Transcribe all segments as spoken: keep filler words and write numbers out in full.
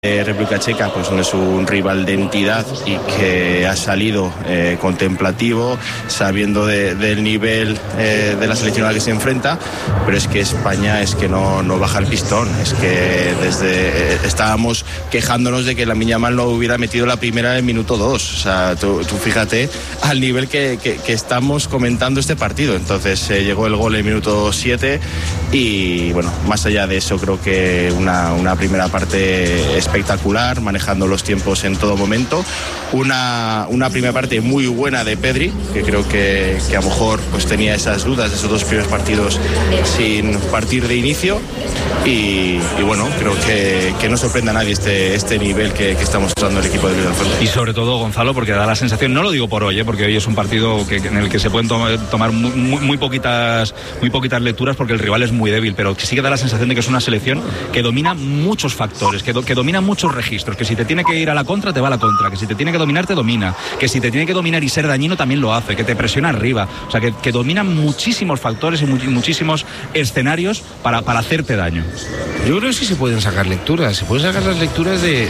Eh, República Checa pues no es un rival de entidad y que ha salido eh, contemplativo, sabiendo de, del nivel eh, de la selección a la que se enfrenta, pero es que España es que no, no baja el pistón, es que desde eh, estábamos quejándonos de que Lamine Yamal no hubiera metido la primera en el minuto dos, o sea, tú, tú fíjate al nivel que, que, que estamos comentando este partido. Entonces eh, llegó el gol en el minuto siete y bueno, más allá de eso creo que una, una primera parte espectacular, manejando los tiempos en todo momento, una, una primera parte muy buena de Pedri, que creo que, que a lo mejor pues tenía esas dudas de esos dos primeros partidos sin partir de inicio y, y bueno, creo que, que no sorprende a nadie este, este nivel que, que está mostrando el equipo de Luis Alfonso. Y sobre todo, Gonzalo, porque da la sensación, no lo digo por hoy, ¿eh? Porque hoy es un partido que, en el que se pueden tomar, tomar muy, muy, poquitas, muy poquitas lecturas porque el rival es muy débil, pero que sí que da la sensación de que es una selección que domina muchos factores, que, do, que domina muchos registros, que si te tiene que ir a la contra, te va a la contra, que si te tiene que dominar, te domina, que si te tiene que dominar y ser dañino, también lo hace, que te presiona arriba, o sea, que, que domina muchísimos factores y mu muchísimos escenarios para, para hacerte daño. Yo creo que sí se pueden sacar lecturas, se pueden sacar las lecturas de,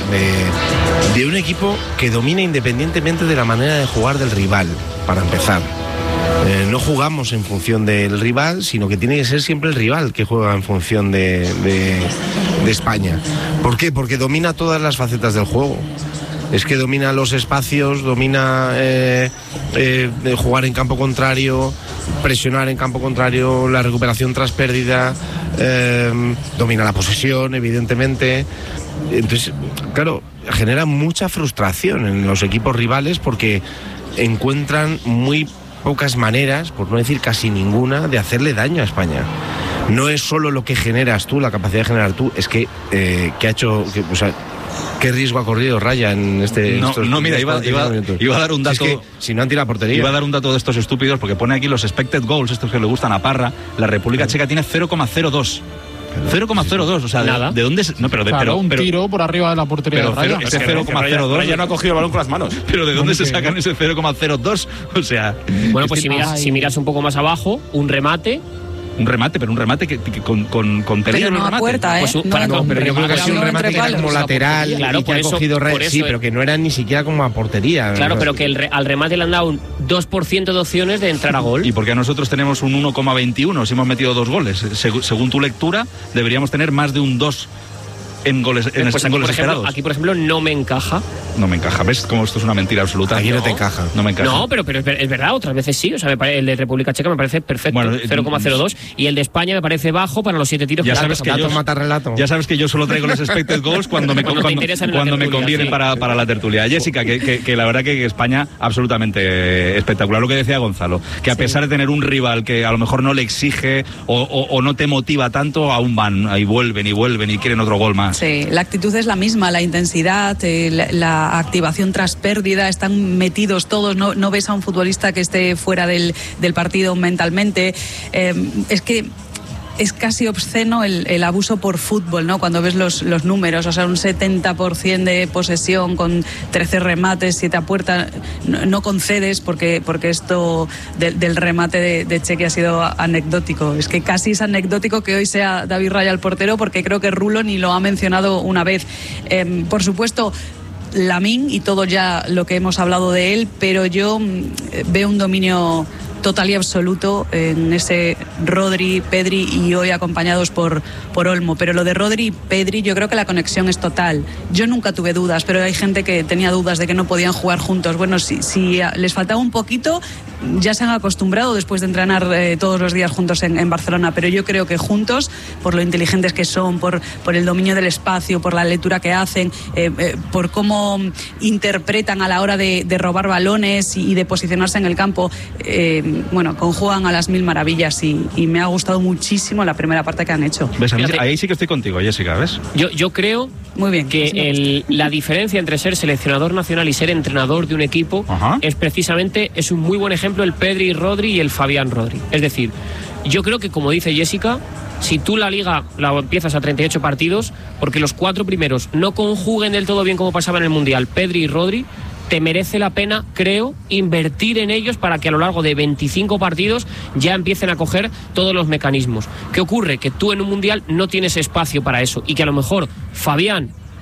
de, de un equipo que domina independientemente de la manera de jugar del rival, para empezar. Eh, no jugamos en función del rival, sino que tiene que ser siempre el rival que juega en función de, de, de España. ¿Por qué? Porque domina todas las facetas del juego. Es que domina los espacios, domina eh, eh, jugar en campo contrario, presionar en campo contrario, la recuperación tras pérdida, eh, domina la posesión, evidentemente. Entonces, claro, genera mucha frustración en los equipos rivales porque encuentran muy pocas maneras, por no decir casi ninguna, de hacerle daño a España. No es solo lo que generas tú, la capacidad de generar tú, es que, eh, que ha hecho... Que, o sea, ¿qué riesgo ha corrido Raya en este No, estos, no mira, iba, iba, iba a dar un dato... Si, es que, si no han tirado portería... Iba a dar un dato de estos estúpidos, porque pone aquí los expected goals, estos que le gustan a Parra. La República Checa tiene cero coma cero dos. cero coma cero dos, o sea, nada. ¿de, de dónde? Se, no, pero, de, claro, pero un pero, tiro por arriba de la portería pero de Raya. Cero, ese cero coma cero dos. Raya no ha cogido el balón con las manos. Pero ¿de dónde se sacan ese cero coma cero dos? O sea... Bueno, pues si miras, si miras un poco más abajo, un remate... Un remate, pero un remate que, que con, con, con Pereira pero no un remate. Puerta, ¿eh? Pues un, no, para, no, pero yo creo que ha sido un remate que era como lateral, claro, y que por ha eso, cogido Raya, por eso, sí, pero que no era ni siquiera como a portería. Claro, pero que el re, al remate le han dado un dos por ciento de opciones de entrar a gol. Y porque nosotros tenemos un uno coma veintiuno si hemos metido dos goles. Seg según tu lectura, deberíamos tener más de un dos en goles, en, pues en aquí, goles por ejemplo, esperados. aquí, por ejemplo, no me encaja. No me encaja. ¿Ves cómo esto es una mentira absoluta? Aquí no, no te encaja. No me encaja. No, pero, pero es verdad, otras veces sí. O sea, me parece, el de República Checa me parece perfecto, bueno, cero coma cero dos. Y el de España me parece bajo para los siete tiros. Ya que sabes que, relato, yo, mata relato. ya sabes que yo solo traigo los expected goals cuando me, cuando, cuando, cuando me conviene sí. para, para la tertulia. Jessica, que, que, que la verdad que España absolutamente espectacular. Lo que decía Gonzalo, que a pesar sí. de tener un rival que a lo mejor no le exige o, o, o no te motiva tanto, aún van, ahí vuelven y vuelven y quieren otro gol más. Sí, la actitud es la misma, la intensidad, eh, la, la activación tras pérdida, están metidos todos, no, no ves a un futbolista que esté fuera del, del partido mentalmente. Eh, es que es casi obsceno el, el abuso por fútbol, ¿no? Cuando ves los, los números, o sea, un setenta por ciento de posesión con trece remates, siete a puerta, no, no concedes porque, porque esto de, del remate de, de Cheque ha sido anecdótico. Es que casi es anecdótico que hoy sea David Raya el portero, porque creo que Rulo ni lo ha mencionado una vez. Eh, por supuesto, Lamine y todo ya lo que hemos hablado de él, pero yo veo un dominio total y absoluto en ese Rodri, Pedri y hoy acompañados por, por Olmo. Pero lo de Rodri y Pedri, yo creo que la conexión es total. Yo nunca tuve dudas, pero hay gente que tenía dudas de que no podían jugar juntos. Bueno, si, si les faltaba un poquito, ya se han acostumbrado después de entrenar eh, todos los días juntos en, en Barcelona, pero yo creo que juntos, por lo inteligentes que son, por, por el dominio del espacio, por la lectura que hacen, eh, eh, por cómo interpretan a la hora de, de robar balones y, y de posicionarse en el campo, eh, bueno, conjugan a las mil maravillas y, y me ha gustado muchísimo la primera parte que han hecho. ¿Ves? Ahí sí que estoy contigo, Jessica, ¿ves? Yo, yo creo Muy bien, que el, la diferencia entre ser seleccionador nacional y ser entrenador de un equipo Ajá. es precisamente, es un muy buen ejemplo el Pedri Rodri y el Fabián Rodri. Es decir, yo creo que, como dice Jessica, si tú la liga la empiezas a treinta y ocho partidos, porque los cuatro primeros no conjuguen del todo bien como pasaba en el Mundial, Pedri y Rodri, te merece la pena, creo, invertir en ellos para que a lo largo de veinticinco partidos ya empiecen a coger todos los mecanismos. ¿Qué ocurre? Que tú en un Mundial no tienes espacio para eso y que a lo mejor Fabián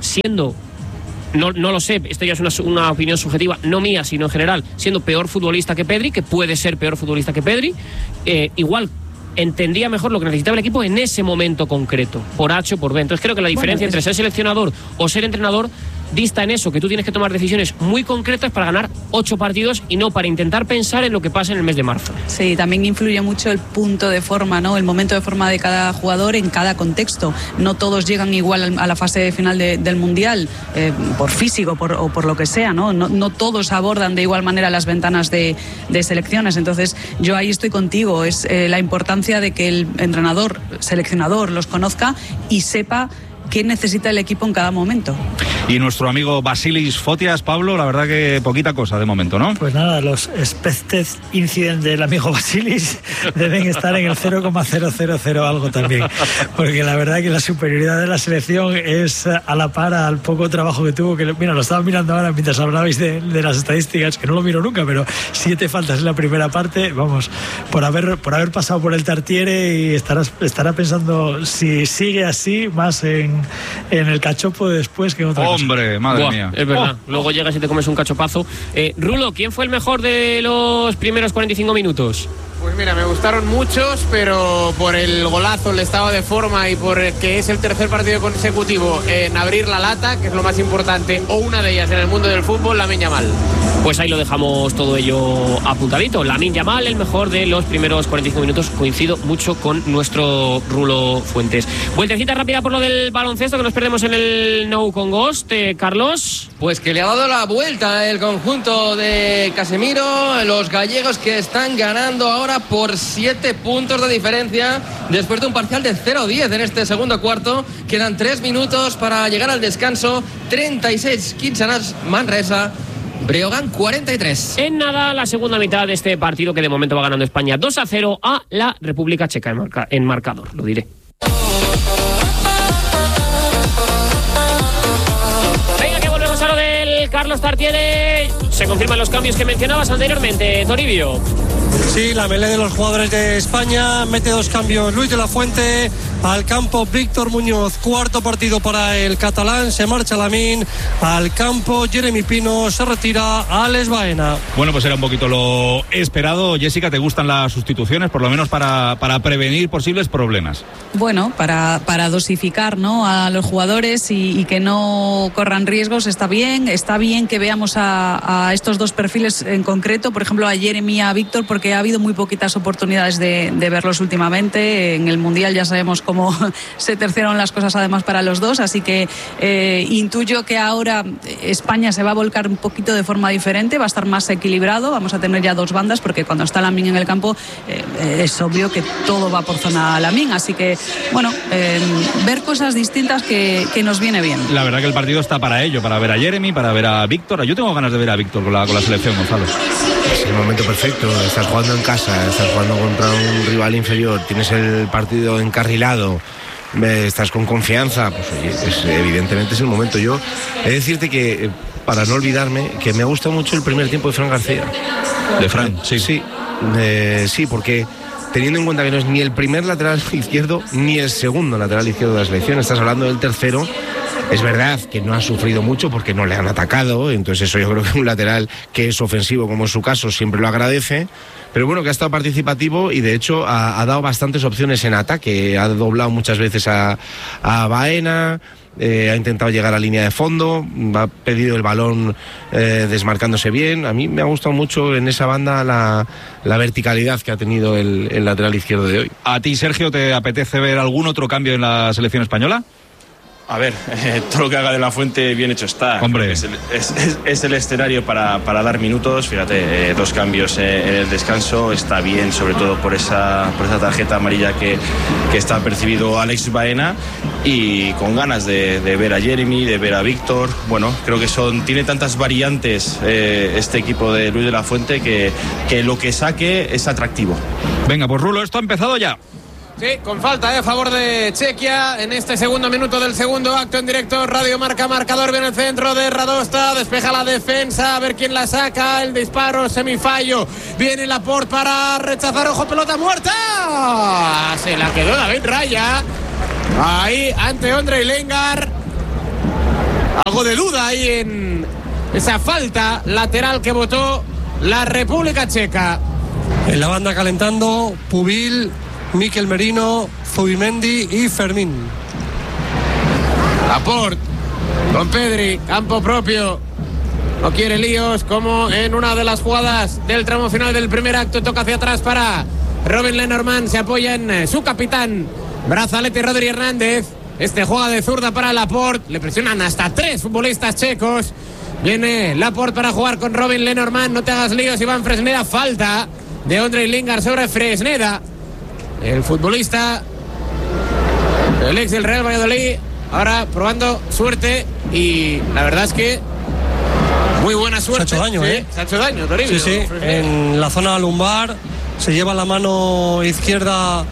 siendo, no, no lo sé, esto ya es una, una opinión subjetiva, no mía, sino en general, siendo peor futbolista que Pedri, que puede ser peor futbolista que Pedri, eh, igual entendía mejor lo que necesitaba el equipo en ese momento concreto, por H o por B. Entonces creo que la diferencia bueno, es... entre ser seleccionador o ser entrenador dista en eso, que tú tienes que tomar decisiones muy concretas para ganar ocho partidos y no para intentar pensar en lo que pasa en el mes de marzo. Sí, también influye mucho el punto de forma, ¿no? El momento de forma de cada jugador en cada contexto. No todos llegan igual a la fase final de, del Mundial, eh, por físico por, o por lo que sea, ¿no? No, no todos abordan de igual manera las ventanas de, de selecciones. Entonces, yo ahí estoy contigo. Es eh, la importancia de que el entrenador, seleccionador, los conozca y sepa qué necesita el equipo en cada momento. Y nuestro amigo Basilis Fotias, Pablo, la verdad que poquita cosa de momento, ¿no? Pues nada, los expected incidents del amigo Basilis deben estar en el cero coma cero cero cero algo también, porque la verdad que la superioridad de la selección es a la par al poco trabajo que tuvo, que mira, lo estaba mirando ahora mientras hablabais de, de las estadísticas, que no lo miro nunca, pero siete faltas en la primera parte, vamos, por haber, por haber pasado por el Tartiere, y estará, estará pensando si sigue así más en, en el cachopo de después que en otra. Hombre, madre Buah, mía. Es verdad. Oh. Luego llegas y te comes un cachopazo. Eh, Rulo, ¿quién fue el mejor de los primeros cuarenta y cinco minutos? Pues mira, me gustaron muchos, pero por el golazo, el estado de forma y por el que es el tercer partido consecutivo en abrir la lata, que es lo más importante, o una de ellas en el mundo del fútbol, Lamine Yamal. Pues ahí lo dejamos todo ello apuntadito. Lamine Yamal, el mejor de los primeros cuarenta y cinco minutos. Coincido mucho con nuestro Rulo Fuentes. Vueltecita rápida por lo del baloncesto, que nos perdemos en el No Con Ghost. Eh, Carlos. Pues que le ha dado la vuelta el conjunto de Casemiro, los gallegos que están ganando ahora por siete puntos de diferencia después de un parcial de cero diez en este segundo cuarto. Quedan tres minutos para llegar al descanso. treinta y seis Quinchanas Manresa, Breogán cuarenta y tres. En nada, la segunda mitad de este partido, que de momento va ganando España dos a cero a la República Checa en, marca, en marcador, lo diré. Venga, que volvemos a lo del Carlos Tartiere. Se confirman los cambios que mencionabas anteriormente, Toribio. Sí, la melee de los jugadores de España. Mete dos cambios Luis de la Fuente al campo. Víctor Muñoz, cuarto partido para el catalán. Se marcha Lamine al campo. Jeremy Pino se retira. Alex Baena. Bueno, pues era un poquito lo esperado. Jessica, ¿te gustan las sustituciones? Por lo menos para, para prevenir posibles problemas. Bueno, para, para dosificar, ¿no?, a los jugadores y, y que no corran riesgos, está bien. Está bien que veamos a, a estos dos perfiles en concreto, por ejemplo a Jeremy y a Víctor, porque ha habido muy poquitas oportunidades de, de verlos últimamente. En el Mundial ya sabemos cómo se terciaron las cosas además para los dos, así que eh, intuyo que ahora España se va a volcar un poquito de forma diferente, va a estar más equilibrado, vamos a tener ya dos bandas, porque cuando está Lamine en el campo eh, es obvio que todo va por zona Lamine, así que bueno, eh, ver cosas distintas que, que nos viene bien. La verdad que el partido está para ello, para ver a Jeremy, para ver a Víctor. Yo tengo ganas de ver a Víctor con la, con la selección, Gonzalo. Es el momento perfecto, estás jugando en casa, estás jugando contra un rival inferior, tienes el partido encarrilado, estás con confianza, pues oye, es, evidentemente es el momento. Yo he de decirte que, para no olvidarme, que me ha gustado mucho el primer tiempo de Fran García. ¿De Fran? Sí. Sí, eh, sí, porque teniendo en cuenta que no es ni el primer lateral izquierdo ni el segundo lateral izquierdo de la selección, estás hablando del tercero. Es verdad que no ha sufrido mucho porque no le han atacado, entonces eso yo creo que un lateral que es ofensivo, como en su caso, siempre lo agradece, pero bueno, que ha estado participativo y de hecho ha, ha dado bastantes opciones en ataque, ha doblado muchas veces a, a Baena, eh, ha intentado llegar a línea de fondo, ha pedido el balón eh, desmarcándose bien. A mí me ha gustado mucho en esa banda la, la verticalidad que ha tenido el, el lateral izquierdo de hoy. ¿A ti, Sergio, te apetece ver algún otro cambio en la selección española? A ver, eh, todo lo que haga De la Fuente bien hecho está. Hombre. Es el, es, es, es el escenario para, para dar minutos. Fíjate, eh, dos cambios eh, en el descanso. Está bien, sobre todo por esa, por esa tarjeta amarilla que, que está percibido Alex Baena. Y con ganas de, de ver a Jeremy, de ver a Víctor. Bueno, creo que son tiene tantas variantes eh, este equipo de Luis De la Fuente que, que lo que saque es atractivo. Venga, pues Rulo, esto ha empezado ya. Sí, con falta eh, a favor de Chequia en este segundo minuto del segundo acto en directo. Radio Marca Marcador, viene el centro de Radosta, despeja la defensa, a ver quién la saca, el disparo semifallo, viene Laporte para rechazar, ojo, pelota muerta, se la quedó David Raya ahí ante Ondrej Lengar. algo de duda ahí en esa falta lateral que votó la República Checa. En la banda calentando Pubil, Mikel Merino, Zubimendi y Fermín. Laporte con Pedri, campo propio. No quiere líos, como en una de las jugadas del tramo final del primer acto. Toca hacia atrás para Robin Lenormand. Se apoya en su capitán, Brazalete Rodri Hernández. Este juega de zurda para Laporte. Le presionan hasta tres futbolistas checos. Viene Laporte para jugar con Robin Lenormand. No te hagas líos, Iván Fresneda. Falta de Ondrej Lingard sobre Fresneda, el futbolista, el ex del Real Valladolid. Ahora probando suerte, y la verdad es que muy buena suerte. Se ha hecho daño, sí, ¿eh? Se ha hecho daño, Toribio. Sí, sí, en la zona lumbar. Se lleva la mano izquierda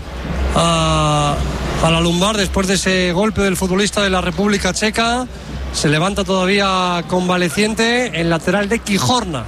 a, a la lumbar después de ese golpe del futbolista de la República Checa. Se levanta todavía convaleciente, el lateral de Quijorna.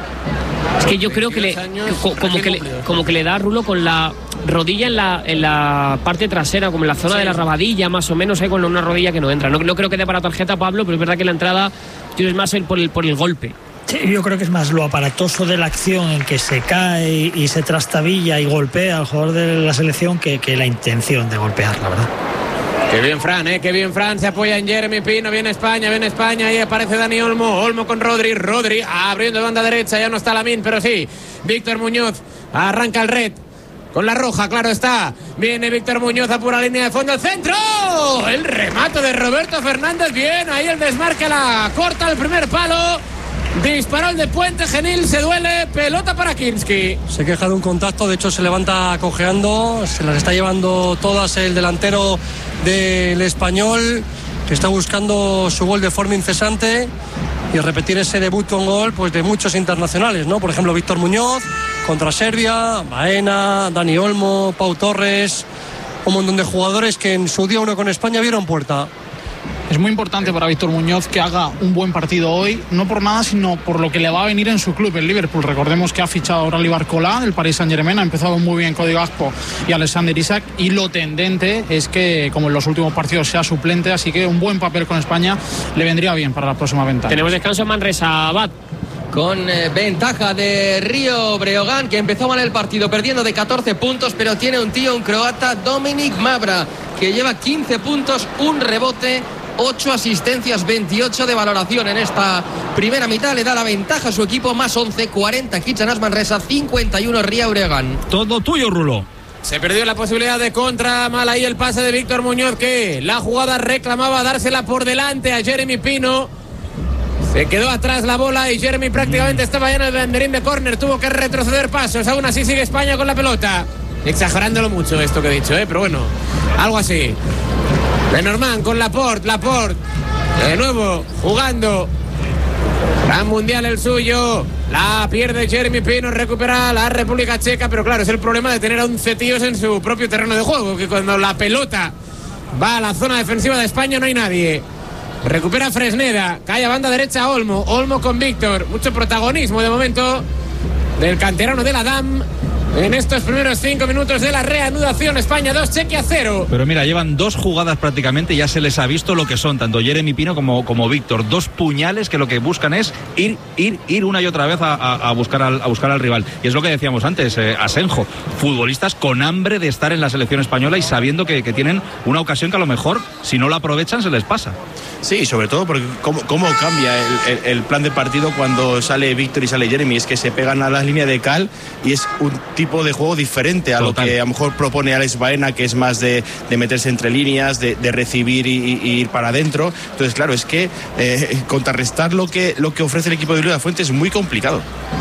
Es que yo creo que le, co- como, que le, como que le da Rulo con la rodilla en la, en la parte trasera, como en la zona sí. de la rabadilla, más o menos, ¿eh? Con una rodilla que no entra. No, no creo que dé para tarjeta, Pablo, pero es verdad que la entrada es más el, por, el, por el golpe. Sí, yo creo que es más lo aparatoso de la acción en que se cae y se trastabilla y golpea al jugador de la selección que, que la intención de golpear, la verdad. Qué bien Fran, eh, qué bien Fran, se apoya en Jeremy Pino, viene España, viene España, ahí aparece Dani Olmo, Olmo con Rodri, Rodri abriendo banda derecha, ya no está Lamine, pero sí, Víctor Muñoz arranca el red, con la roja, claro está, viene Víctor Muñoz a pura línea de fondo, el centro, el remate de Roberto Fernández, bien, ahí el desmarque, la corta el primer palo, disparó el de Puente Genil, se duele, pelota para Kinski. Se queja de un contacto, de hecho se levanta cojeando, se las está llevando todas el delantero del Español, que está buscando su gol de forma incesante y repetir ese debut con gol pues de muchos internacionales, ¿no? Por ejemplo, Víctor Muñoz contra Serbia, Baena, Dani Olmo, Pau Torres, un montón de jugadores que en su día uno con España vieron puerta. Es muy importante para Víctor Muñoz que haga un buen partido hoy, no por nada, sino por lo que le va a venir en su club, el Liverpool. Recordemos que ha fichado ahora a Barcola, el Paris Saint-Germain, ha empezado muy bien Cody Gakpo y Alexander Isak, y lo tendente es que, como en los últimos partidos, sea suplente, así que un buen papel con España le vendría bien para la próxima ventana. Tenemos descanso en Manresa, Abad. Con eh, ventaja de Río Breogán, que empezó mal el partido perdiendo de catorce puntos, pero tiene un tío, un croata, Dominik Mavra, que lleva quince puntos, un rebote, ocho asistencias, veintiocho de valoración en esta primera mitad. Le da la ventaja a su equipo, más once, cuarenta Kitsanas Manresa, cincuenta y uno Río Breogán. Todo tuyo, Rulo. Se perdió la posibilidad de contra, mal ahí el pase de Víctor Muñoz, que la jugada reclamaba dársela por delante a Jeremy Pino. Se quedó atrás la bola y Jeremy prácticamente estaba ya en el banderín de córner, tuvo que retroceder pasos, aún así sigue España con la pelota. Exagerándolo mucho esto que he dicho, ¿eh? Pero bueno, algo así. Lenormand con Laporte, Laporte, de nuevo jugando. Gran mundial el suyo. La pierde Jeremy Pino, recupera la República Checa, pero claro, es el problema de tener a once tíos en su propio terreno de juego, que cuando la pelota va a la zona defensiva de España no hay nadie. Recupera Fresneda, cae a banda derecha Olmo, Olmo con Víctor, mucho protagonismo de momento del canterano de la D A M en estos primeros cinco minutos de la reanudación. España dos, Chequia cero. Pero mira, llevan dos jugadas prácticamente y ya se les ha visto lo que son, tanto Jeremy Pino como, como Víctor. Dos puñales que lo que buscan es ir, ir, ir una y otra vez a, a, a, buscar, al, a buscar al rival. Y es lo que decíamos antes, eh, Asenjo. Futbolistas con hambre de estar en la selección española y sabiendo que, que tienen una ocasión que a lo mejor, si no la aprovechan, se les pasa. Sí, sobre todo porque cómo, cómo cambia el, el, el plan de partido cuando sale Víctor y sale Jeremy. Es que se pegan a la línea de cal y es un tipo de juego diferente a Total. Lo que a lo mejor propone Alex Baena, que es más de, de meterse entre líneas, de, de recibir y, y ir para adentro. Entonces, claro, es que eh, contrarrestar lo que, lo que ofrece el equipo de Luis de la Fuente es muy complicado.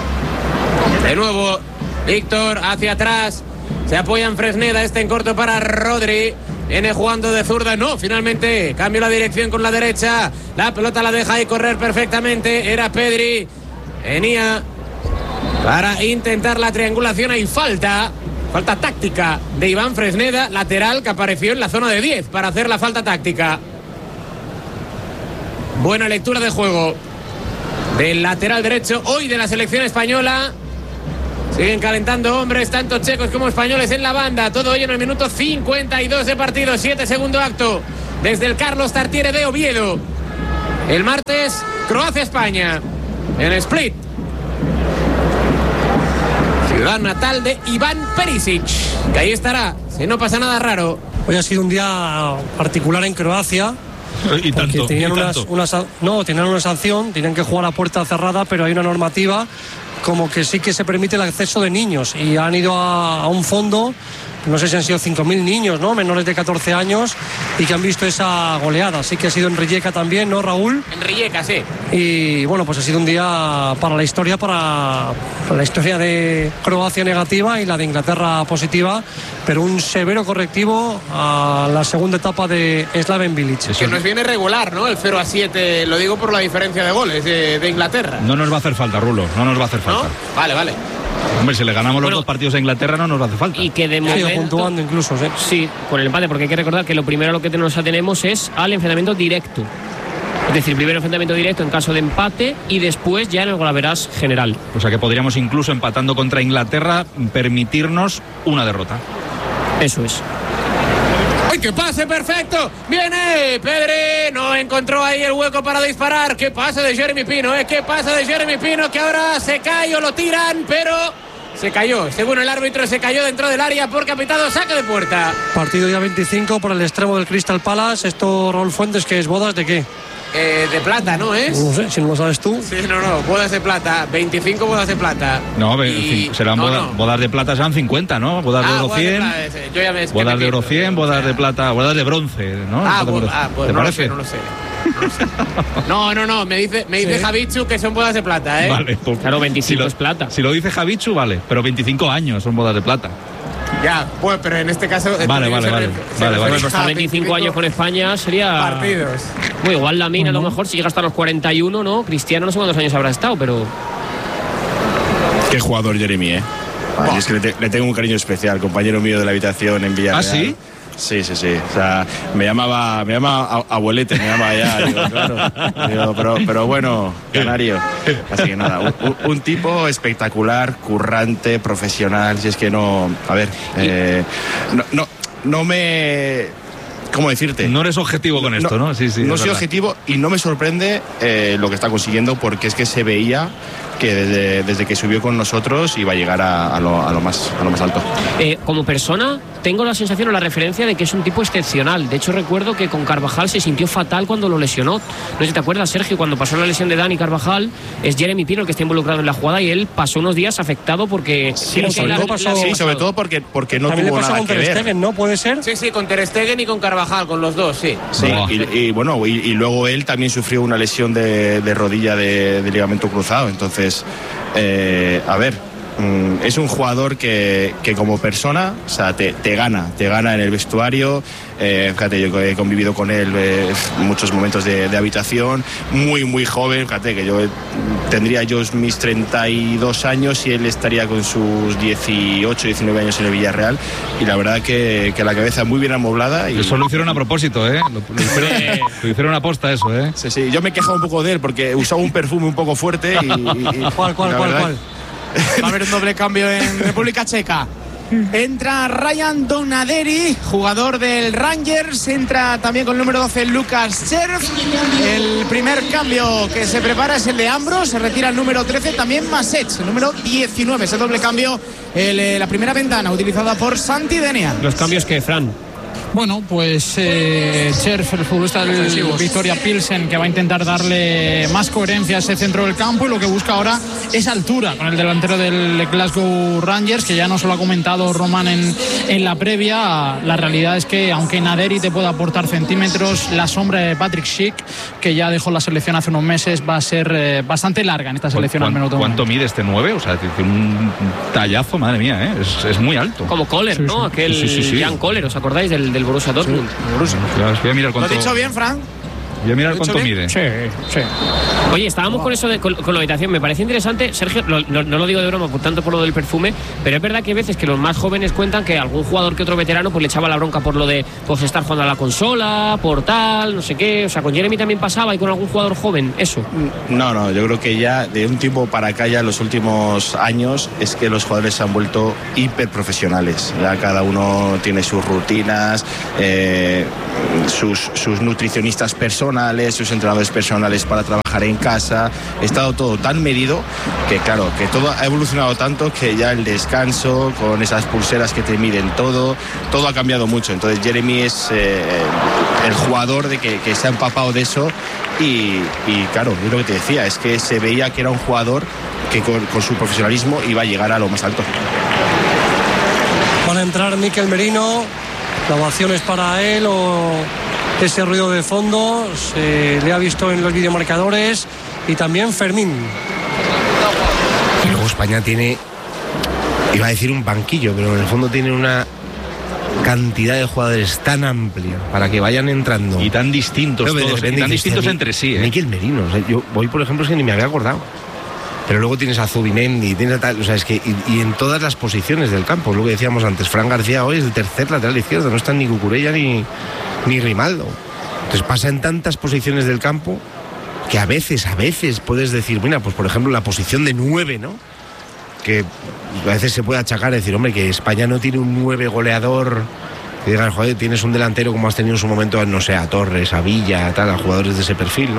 De nuevo, Víctor hacia atrás, se apoya en Fresneda, este en corto para Rodri. Viene jugando de zurda, no, finalmente cambió la dirección con la derecha, la pelota la deja ahí correr perfectamente, era Pedri, venía para intentar la triangulación, hay falta, falta táctica de Iván Fresneda, lateral que apareció en la zona de diez para hacer la falta táctica. Buena lectura de juego del lateral derecho hoy de la selección española. Siguen calentando hombres, tanto checos como españoles en la banda. Todo hoy en el minuto cincuenta y dos de partido. siete segundo acto. Desde el Carlos Tartiere de Oviedo. el martes, Croacia-España, en Split. Ciudad natal de Iván Perisic, que ahí estará, si no pasa nada raro. Hoy ha sido un día particular en Croacia. Y tanto, tenían y unas, tanto. Una, no, tenían una sanción, tenían que jugar a puerta cerrada, pero hay una normativa como que sí que se permite el acceso de niños y han ido a, a un fondo, no sé si han sido cinco mil niños, ¿no? Menores de catorce años y que han visto esa goleada. Sí que ha sido en Rijeka también, ¿no, Raúl? En Rijeka, sí. Y bueno, pues ha sido un día para la historia, para, para la historia de Croacia negativa y la de Inglaterra positiva, pero un severo correctivo a la segunda etapa de Slaven Bilic. Que nos viene regular, ¿no? El cero a siete, lo digo por la diferencia de goles de, de Inglaterra. No nos va a hacer falta, Rulo, no nos va a hacer falta. ¿No? Vale, vale. Hombre, si le ganamos los Bueno, dos partidos a Inglaterra no nos hace falta. Y que de Sí, momento... puntuando incluso, sí. Sí, con el empate, porque hay que recordar que lo primero a lo que nos atenemos es al enfrentamiento directo. Es decir, primero enfrentamiento directo en caso de empate y después ya en el golaveras general. O sea que podríamos incluso, empatando contra Inglaterra, permitirnos una derrota. Eso es. ¡Ay, qué pase perfecto! ¡Viene! Pedri no encontró ahí el hueco para disparar. ¿Qué pasa de Jeremy Pino? ¿Eh? ¿Qué pasa de Jeremy Pino? Que ahora se cae o lo tiran, pero se cayó. Según el árbitro, se cayó dentro del área porque ha pitado saque de puerta. Partido ya veinticinco por el extremo del Crystal Palace. Esto, Raúl Fuentes, ¿qué es? ¿Bodas de qué? Eh, de plata, ¿no es? No sé, si no lo sabes tú. Sí, no, no, bodas de plata. veinticinco bodas de plata. No, ve- Y- cin- serán no, bodas, no. bodas de plata, serán cincuenta, ¿no? Bodas de Ah, oro bodas de cien, plata, ese. Yo ya me- es que bodas me de oro pierdo. cien, bodas de plata, bodas de bronce, ¿no? Ah, Bodas de bo- bronce. ah, pues ¿Te no lo parece? sé, no lo sé. No, lo sé. no, no, no, me dice, me dice Sí. Javichu que son bodas de plata, ¿eh? Vale, pues, Claro, veinticinco si lo, es plata. Si lo dice Javichu, vale, pero veinticinco años son bodas de plata. Ya, pues, pero en este caso... Vale, entonces vale, se vale, re- se vale, refiere vale. Pues a estar veinticinco años con España sería... partidos. Bueno, igual la mina a lo mejor si llega hasta los cuarenta y uno, ¿no? Cristiano no sé cuántos años habrá estado, pero... Qué jugador Jeremy, ¿eh? Ay, es que le, te- le tengo un cariño especial, compañero mío de la habitación en Villarreal. ¿Ah, sí? Sí, sí, sí. O sea, me llamaba, me llamaba a- abuelete, me llamaba ya. Digo, claro. Digo, pero, pero bueno, canario. Así que nada, un, un- un tipo espectacular, currante, profesional. Si es que no, a ver, eh, no, no, no me, ¿cómo decirte? No eres objetivo con esto, ¿no? Sí, sí. No es soy verdad. objetivo y no me sorprende eh, lo que está consiguiendo porque es que se veía que desde, desde que subió con nosotros iba a llegar a, a, lo, a, lo, más, a lo más alto. Eh, como persona, tengo la sensación o la referencia de que es un tipo excepcional. De hecho, recuerdo que con Carvajal se sintió fatal cuando lo lesionó. No sé si te acuerdas, Sergio, cuando pasó la lesión de Dani Carvajal, es Jeremy Pino el que está involucrado en la jugada y él pasó unos días afectado porque... Sí, creo que sobre, la- todo, la- sí, la- sobre todo porque, porque no También le tuvo pasó nada con que Ter ver. Stegen, ¿no? ¿Puede ser? Sí, sí, con Ter Stegen y con Carvajal, con los dos, sí. Sí, Buah. y, y bueno, y, y luego él también sufrió una lesión de, de rodilla de, de ligamento cruzado. Entonces, eh, a ver, mm, es un jugador que, que como persona, o sea, te, te gana, te gana en el vestuario. Eh, fíjate, yo he convivido con él eh, muchos momentos de, de habitación, muy, muy joven. Fíjate que yo eh, tendría yo mis treinta y dos años y él estaría con sus dieciocho, diecinueve años en el Villarreal. Y la verdad que, que la cabeza muy bien amoblada. Y, Eso lo hicieron a propósito, ¿eh? Lo, lo hicieron, lo hicieron a posta eso, ¿eh? Sí, sí, yo me he quejado un poco de él porque usaba un perfume un poco fuerte y... y- y- ¿Cuál, cuál, la cuál, verdad- cuál? Va a haber un doble cambio en República Checa. Entra Ryan Donaderi, jugador del Rangers. Entra también con el número doce Lucas Cherf. El primer cambio que se prepara es el de Ambros. Se retira el número trece, también Masech, el número diecinueve. Ese doble cambio, el, eh, la primera ventana utilizada por Santi Denia. Los cambios que, Fran. Bueno, pues eh, Cherf, el futbolista del Victoria Pilsen, que va a intentar darle más coherencia a ese centro del campo y lo que busca ahora es altura con el delantero del Glasgow Rangers, que ya nos lo ha comentado Román en, en la previa. La realidad es que aunque Naderi te pueda aportar centímetros, la sombra de Patrick Schick, que ya dejó la selección hace unos meses, va a ser eh, bastante larga en esta selección al menos. ¿Cuánto mide este nueve? O sea, tiene un tallazo, madre mía, ¿eh? Es, es muy alto. Como Kohler, ¿no? Aquel Sí, sí, sí. Jan Kohler, ¿os acordáis? Del, del Borussia Dortmund. Ya, voy a mirar ¿Lo cuánto, he dicho bien, Fran? voy a mirar ¿Lo he dicho cuánto bien? mide. Sí, sí. Oye, estábamos con eso de, con, con la habitación. Me parece interesante, Sergio, lo- no, no lo digo de broma, por tanto por lo del perfume, pero es verdad que hay veces que los más jóvenes cuentan que algún jugador que otro veterano pues le echaba la bronca por lo de pues estar jugando a la consola, por tal, no sé qué. O sea, con Jeremy también pasaba y con algún jugador joven, eso. No, no, yo creo que ya de un tiempo para acá, ya en los últimos años, es que los jugadores se han vuelto hiper profesionales. Ya cada uno tiene sus rutinas, eh, sus, sus nutricionistas personales. personales, sus entrenadores personales para trabajar en casa. Ha estado todo tan medido que, claro, que todo ha evolucionado tanto que ya el descanso, con esas pulseras que te miden todo, todo ha cambiado mucho. Entonces Jeremy es eh, el jugador de que, que se ha empapado de eso y, y claro, es lo que te decía, es que se veía que era un jugador que con, con su profesionalismo iba a llegar a lo más alto. Van a entrar Mikel Merino, la ovación es para él o ese ruido de fondo, se le ha visto en los videomarcadores, y también Fermín. Y luego España tiene, iba a decir un banquillo, pero en el fondo tiene una cantidad de jugadores tan amplia para que vayan entrando. Y tan distintos no, todos, y tan distintos entre sí. ¿eh? Mikel Merino, o sea, yo hoy por ejemplo es que ni me había acordado. Pero luego tienes a Zubimendi, tienes a tal, o sea, es que y, y en todas las posiciones del campo, lo que decíamos antes, Fran García hoy es el tercer lateral izquierdo, no están ni Cucurella ni, ni Rimaldo. Entonces pasa en tantas posiciones del campo que a veces, a veces puedes decir, mira, pues por ejemplo la posición de nueve, ¿no? Que a veces se puede achacar y decir, hombre, que España no tiene un nueve goleador, que digan, joder, tienes un delantero como has tenido en su momento, no sé, a Torres, a Villa, a tal, a jugadores de ese perfil, ¿no?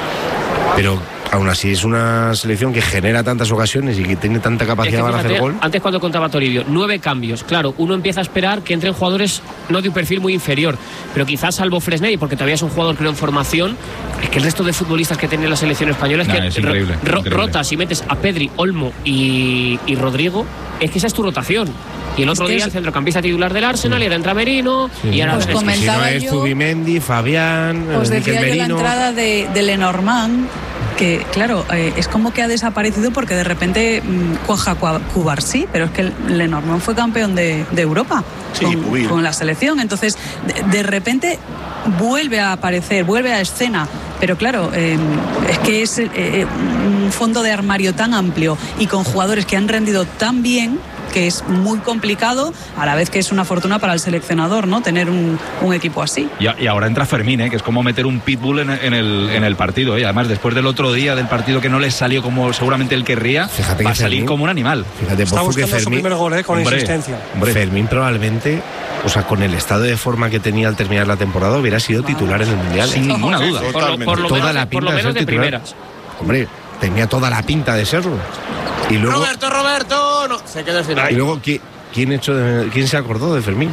Pero aún así es una selección que genera tantas ocasiones y que tiene tanta capacidad es que, fíjate, para hacer gol. Antes cuando contaba Toribio, nueve cambios. Claro, uno empieza a esperar que entren jugadores no de un perfil muy inferior, pero quizás salvo Fresney, porque todavía es un jugador creo en formación, es que el resto de futbolistas que tiene la selección española es nah, que es increíble, ro increíble. rotas y metes a Pedri, Olmo y, y Rodrigo, es que esa es tu rotación. Y el otro es día es... el centrocampista titular del Arsenal, sí. Y ahora entra Merino, sí. Y ahora pues es que si no es Zubimendi, Fabián, os decía Merino. Yo la entrada de, de Lenormand, que claro, eh, es como que ha desaparecido porque de repente mmm, cuaja Cubar sí, pero es que Lenormand fue campeón de, de Europa sí, con, con la selección, entonces de, de repente vuelve a aparecer, vuelve a escena, pero claro, eh, es que es eh, un fondo de armario tan amplio y con jugadores que han rendido tan bien que es muy complicado, a la vez que es una fortuna para el seleccionador, ¿no? Tener un, un equipo así. Y, y ahora entra Fermín, ¿eh? Que es como meter un pitbull en, en, el, en el partido, ¿eh? Además, después del otro día del partido que no les salió como seguramente él querría, fíjate va a salir Fermín, como un animal. Fíjate, está buscando que Fermín, su primer gol, ¿eh? Con hombre, insistencia. Hombre. Fermín probablemente, o sea, con el estado de forma que tenía al terminar la temporada, hubiera sido titular en el Mundial. Sin ¿eh? ninguna duda. Por lo, por lo toda menos, la pinta por lo menos de, de primeras. Hombre, tenía toda la pinta de serlo. Y luego, Roberto, Roberto, no, se quedó sin ahí. Y luego, ¿quién, quién, hecho de, ¿quién se acordó de Fermín?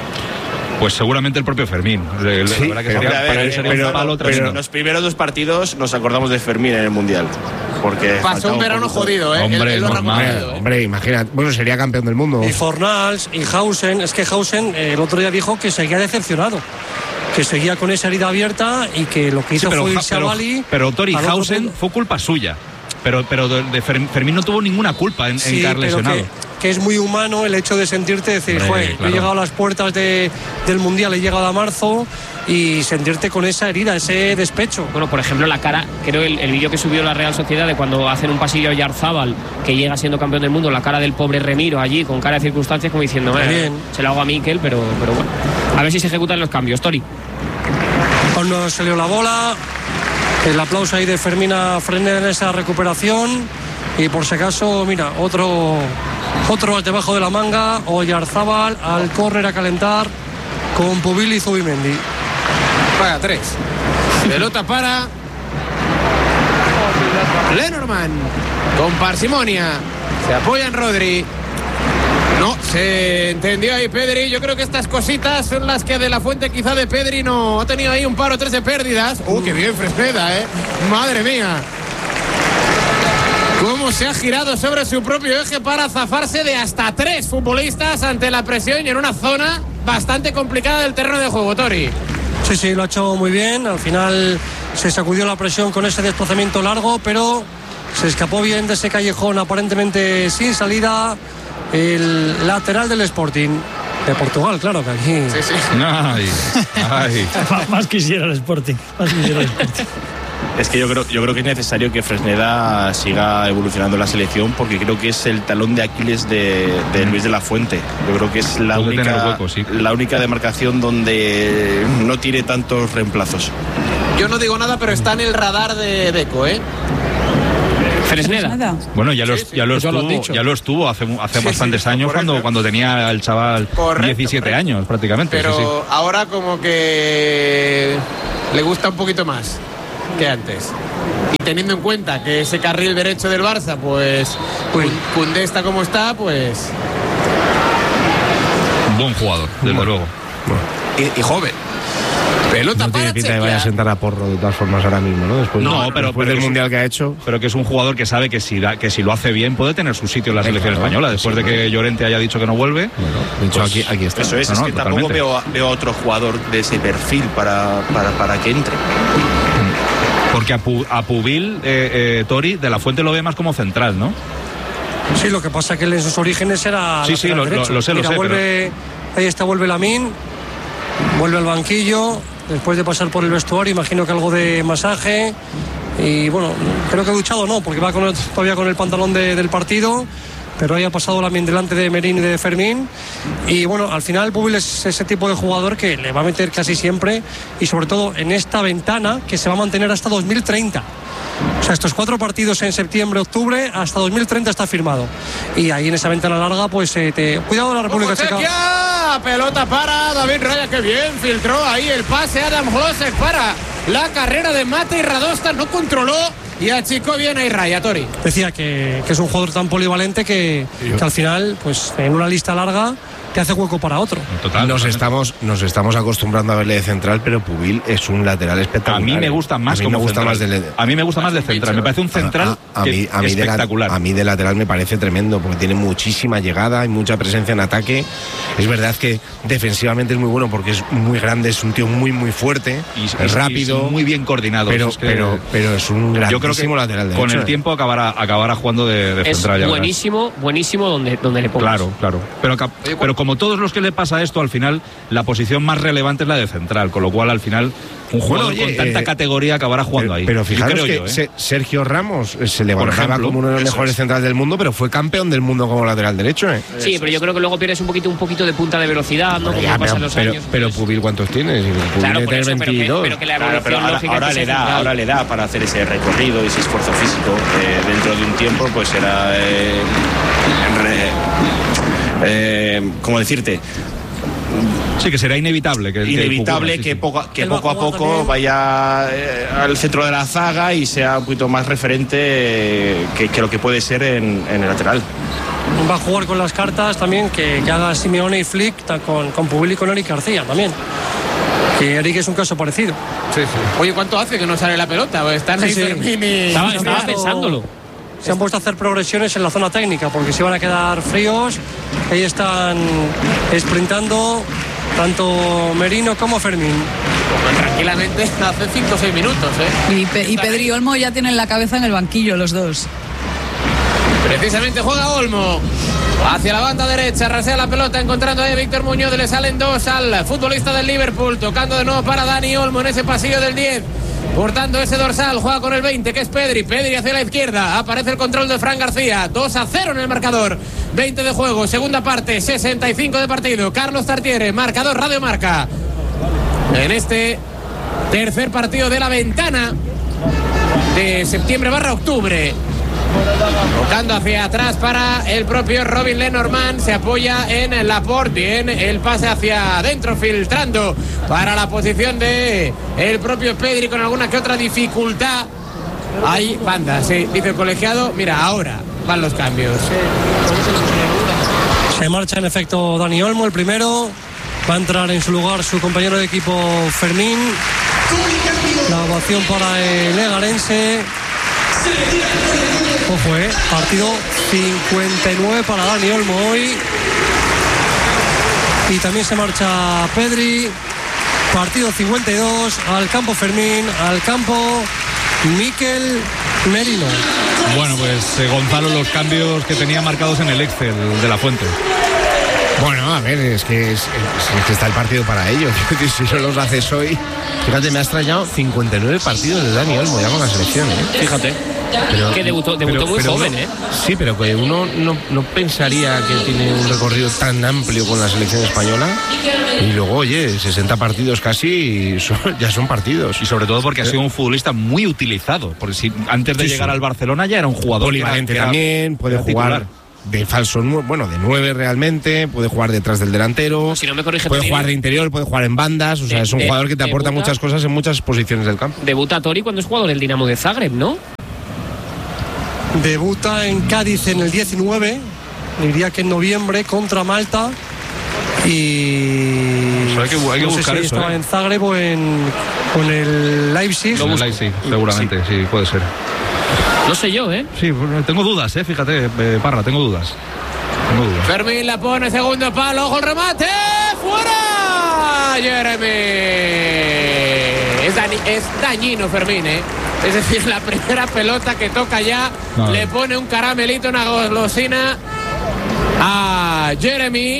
Pues seguramente el propio Fermín. El, sí, la verdad que pero, sería, ver, para él sería pero, un palo pero, pero los primeros dos partidos nos acordamos de Fermín en el Mundial. Porque pasó un verano jodido, ¿eh? Hombre, el, el normal. ¿eh? Hombre, imagínate. Bueno, sería campeón del mundo. Y Fornals y Hausen. Es que Hausen eh, el otro día dijo que seguía decepcionado, que seguía con esa herida abierta y que lo que hizo sí, pero, fue irse pero, a Bali. Pero Tori Hausen fue culpa suya. Pero, pero de, de Fermín no tuvo ninguna culpa en, sí, en caer lesionado. Que, que es muy humano el hecho de sentirte decir, joder, claro. He llegado a las puertas de, del Mundial, he llegado a marzo, y sentirte con esa herida, ese despecho. Bueno, por ejemplo, la cara, creo el, el vídeo que subió la Real Sociedad de cuando hacen un pasillo a Yarzábal, que llega siendo campeón del mundo, la cara del pobre Remiro allí, con cara de circunstancias, como diciendo, eh, bien. Se lo hago a Mikel, pero, pero bueno. A ver si se ejecutan los cambios, Tori. Aún no salió la bola. El aplauso ahí de Fermín a Fresneda en esa recuperación. Y por si acaso, mira, otro otro debajo de la manga. Oyarzábal al córner a calentar con Pubil y Zubimendi. Vaya, tres. Pelota para Lenormand. Con parsimonia. Se apoya en Rodri. No, se entendió ahí Pedri. Yo creo que estas cositas son las que de la Fuente quizá de Pedri no ha tenido ahí un par o tres de pérdidas. ¡Uh, qué bien Fresneda, eh! ¡Madre mía! Cómo se ha girado sobre su propio eje para zafarse de hasta tres futbolistas ante la presión y en una zona bastante complicada del terreno de juego, Tori. Sí, sí, lo ha hecho muy bien. Al final se sacudió la presión con ese desplazamiento largo, pero se escapó bien de ese callejón aparentemente sin salida. El lateral del Sporting de Portugal, claro que aquí. Sí, sí. Ay, ay. Más quisiera el Sporting. Más quisiera el Sporting. Es que yo creo, yo creo que es necesario que Fresneda siga evolucionando la selección, porque creo que es el talón de Aquiles de, de Luis de la Fuente. Yo creo que es la única, hueco, sí. la única demarcación donde no tiene tantos reemplazos. Yo no digo nada, pero está en el radar de Deco, ¿eh? Fresneda. Bueno, ya, los, sí, sí, ya, lo estuvo, lo ya lo estuvo hace, hace sí, bastantes sí, años cuando, cuando tenía el chaval correcto, diecisiete correcto. años prácticamente. Pero sí, sí. ahora como que le gusta un poquito más que antes. Y teniendo en cuenta que ese carril derecho del Barça, pues Koundé está como está, pues... Un buen jugador, desde bueno, luego. Bueno. Y, y joven. Pelota no para tiene pinta Chequia. de vaya a sentar a Porro de todas formas ahora mismo, ¿no? Después, No, de, pero, después pero del es, mundial que ha hecho. Pero que es un jugador que sabe que si, da, que si lo hace bien puede tener su sitio en la selección claro, española, después sí, de que Llorente haya dicho que no vuelve. Bueno, de hecho, pues, aquí, aquí está. Eso es, No, es no, que totalmente. tampoco veo, veo a otro jugador de ese perfil para, para, para que entre. Porque a, Pu, a Pubil, eh, eh, Tori, de la Fuente lo ve más como central, ¿no? Sí, lo que pasa es que él en sus orígenes era Sí, sí, lateral lo- derecho. lo- lo sé, lo Mira, sé, vuelve, ahí está, vuelve Lamine, vuelve al banquillo, después de pasar por el vestuario, imagino que algo de masaje. Y bueno, creo que ha duchado no, porque va con el- todavía con el pantalón de- del partido, pero ahí ha pasado Lamine delante de Merín y de Fermín. Y bueno, al final Pubil es ese tipo de jugador que le va a meter casi siempre, y sobre todo en esta ventana que se va a mantener hasta dos mil treinta. O sea, estos cuatro partidos en septiembre, octubre, hasta dos mil treinta está firmado. Y ahí en esa ventana larga, pues eh, te... cuidado la República Ojo, Checa. Chequia, pelota para David Raya, que bien filtró ahí el pase. Adam Hložek para la carrera de Mate y Radosta, no controló y achicó bien ahí Raya, Tori. Decía que, que es un jugador tan polivalente que, que al final, pues en una lista larga, te hace hueco para otro. Total, nos, totalmente. estamos, nos estamos acostumbrando a verle de central, pero Pubil es un lateral espectacular. A mí me gusta más a mí como me gusta central. más de, A mí me gusta más de central. Me parece un central a, a que mí, a mí espectacular. De la, a mí de lateral me parece tremendo, porque tiene muchísima llegada y mucha presencia en ataque. Es verdad que defensivamente es muy bueno porque es muy grande, es un tío muy muy fuerte, y, es y- rápido, y muy bien coordinado. pero, Es que pero, pero es un yo creo grandísimo que lateral con derecho, el ¿eh? tiempo acabará, acabará jugando de, de Es central. ya verás. buenísimo, buenísimo donde, donde le pongas. Claro, claro. Pero, ca- pero como todos los que le pasa esto, al final la posición más relevante es la de central, con lo cual al final un jugador Bueno, oye, con tanta eh, categoría acabará jugando pero, ahí. Pero Yo fijaros creo que yo, ¿eh? se- Sergio Ramos eh, se le Por valoraba ejemplo, como uno de los eso mejores es. centrales del mundo, pero fue campeón del mundo como lateral derecho, ¿eh? Sí, pero yo creo que luego pierdes un poquito, un poquito de punta de velocidad, ¿no? Como Ya, pasan pero, los pero, años. pero Pubil, ¿cuántos tienes? Pubil Claro, debe por tener eso, pero que, veintidós. pero que la Claro, evolución pero ahora, lógica ahora es que le sea da, central. ahora le da para hacer ese recorrido y ese esfuerzo físico. Eh, dentro de un tiempo, pues será, eh, re- eh, ¿cómo decirte? Sí, que será inevitable. Que, Inevitable que, que, poco, que Él va a poco a jugar poco también. vaya eh, al centro de la zaga y sea un poquito más referente eh, que, que lo que puede ser en, en el lateral. Va a jugar con las cartas también que, que haga Simeone y Flick ta- con, con Pubil y con Eric García también. Que Eric es un caso parecido. Oye, ¿cuánto hace que no sale la pelota? Pues están ahí Sí, sí. Fermín y... Estaba, Sí, estaba sí. pensándolo. Se han puesto a hacer progresiones en la zona técnica porque se iban a quedar fríos. Ahí están sprintando tanto Merino como Fermín. Pues tranquilamente hace cinco o seis minutos, ¿eh? Y, Pe- y Pedri y Olmo ya tienen la cabeza en el banquillo los dos. Precisamente juega Olmo hacia la banda derecha, rasea la pelota, encontrando ahí a Víctor Muñoz, le salen dos al futbolista del Liverpool, tocando de nuevo para Dani Olmo en ese pasillo del diez, portando ese dorsal, juega con el veinte, que es Pedri, Pedri hacia la izquierda, aparece el control de Fran García, dos a cero en el marcador, veinte de juego, segunda parte, sesenta y cinco de partido, Carlos Tartiere, marcador Radio Marca, en este tercer partido de la ventana de septiembre barra octubre. Tocando hacia atrás para el propio Robin Lenormand, se apoya en Laporte, bien el pase hacia adentro, filtrando para la posición de el propio Pedri con alguna que otra dificultad. Hay banda, sí, dice el colegiado. Mira, ahora van los cambios. Se marcha en efecto Dani Olmo, el primero. Va a entrar en su lugar su compañero de equipo Fermín. La ovación para el Legarense. Ojo, eh, partido cincuenta y nueve para Dani Olmo hoy. Y también se marcha Pedri. Partido cincuenta y dos al campo Fermín, al campo Mikel Merino. Bueno, pues eh, Gonzalo, los cambios que tenía marcados en el Excel de la Fuente. Bueno, a ver, es que, es, es que está el partido para ellos. Si no los haces hoy. Fíjate, me ha extrañado cincuenta y nueve partidos de Dani Olmo ya con la selección, ¿eh? Fíjate. Pero, que debutó, debutó pero- muy pero joven, uno- ¿eh? Sí, pero que uno no, no pensaría que tiene un recorrido tan amplio con la selección española. Y luego, oye, sesenta partidos casi y son- ya son partidos. Y sobre todo porque ha sido un futbolista muy utilizado. Porque si antes de Sí, llegar sí. al Barcelona ya era un jugador Polivalente que era- que era- también, puede era jugar. titular. de falso, bueno, de nueve realmente, puede jugar detrás del delantero, si no me corrige, puede Tori, jugar de interior, puede jugar en bandas, o sea, de, es un de, jugador que te aporta debuta, muchas cosas en muchas posiciones del campo. Debuta Tori cuando es jugador del Dinamo de Zagreb, ¿no? Debuta en Cádiz en el diecinueve, diría que en noviembre, contra Malta. Y pues hay que, hay que no buscar sé si eso, estaba ¿eh? en Zagreb o en, o en el Leipzig. No, Leipzig, seguramente, sí. sí, puede ser. No sé yo, ¿eh? Sí, tengo dudas, ¿eh? Fíjate, eh, Parra, tengo dudas. Tengo dudas. Fermín la pone, segundo palo, ojo el remate, fuera, Jeremy. Es, dañi, es dañino Fermín, ¿eh? Es decir, la primera pelota que toca ya, no. le pone un caramelito, una golosina a Jeremy.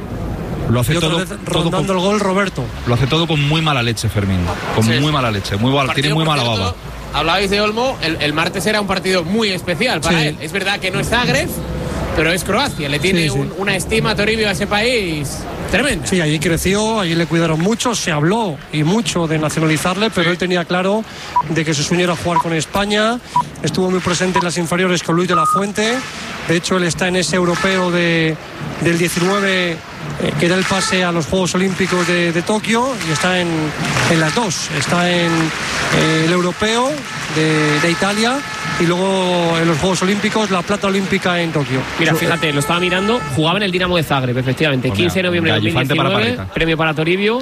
Lo hace todo, rondando todo con, el gol Roberto. Lo hace todo con muy mala leche, Fermín. Con sí. muy mala leche, muy bala, tiene muy mala baba. Hablabais de Olmo, el, el martes era un partido muy especial para sí. él. Es verdad que no es Zagreb, pero es Croacia. Le tiene sí, sí. Un, una estima Toribio a ese país tremenda. Sí, allí creció, allí le cuidaron mucho, se habló y mucho de nacionalizarle, pero sí. él tenía claro de que su sueño era jugar con España. Estuvo muy presente en las inferiores con Luis de la Fuente. De hecho, él está en ese europeo de, del diecinueve, eh, que da el pase a los Juegos Olímpicos de, de Tokio, y está en, en las dos. Está en eh, el europeo de, de Italia y luego en los Juegos Olímpicos la plata olímpica en Tokio. Mira, fíjate, lo estaba mirando, jugaba en el Dinamo de Zagreb, efectivamente. Pues quince de noviembre de dos mil diecinueve, para premio para Toribio.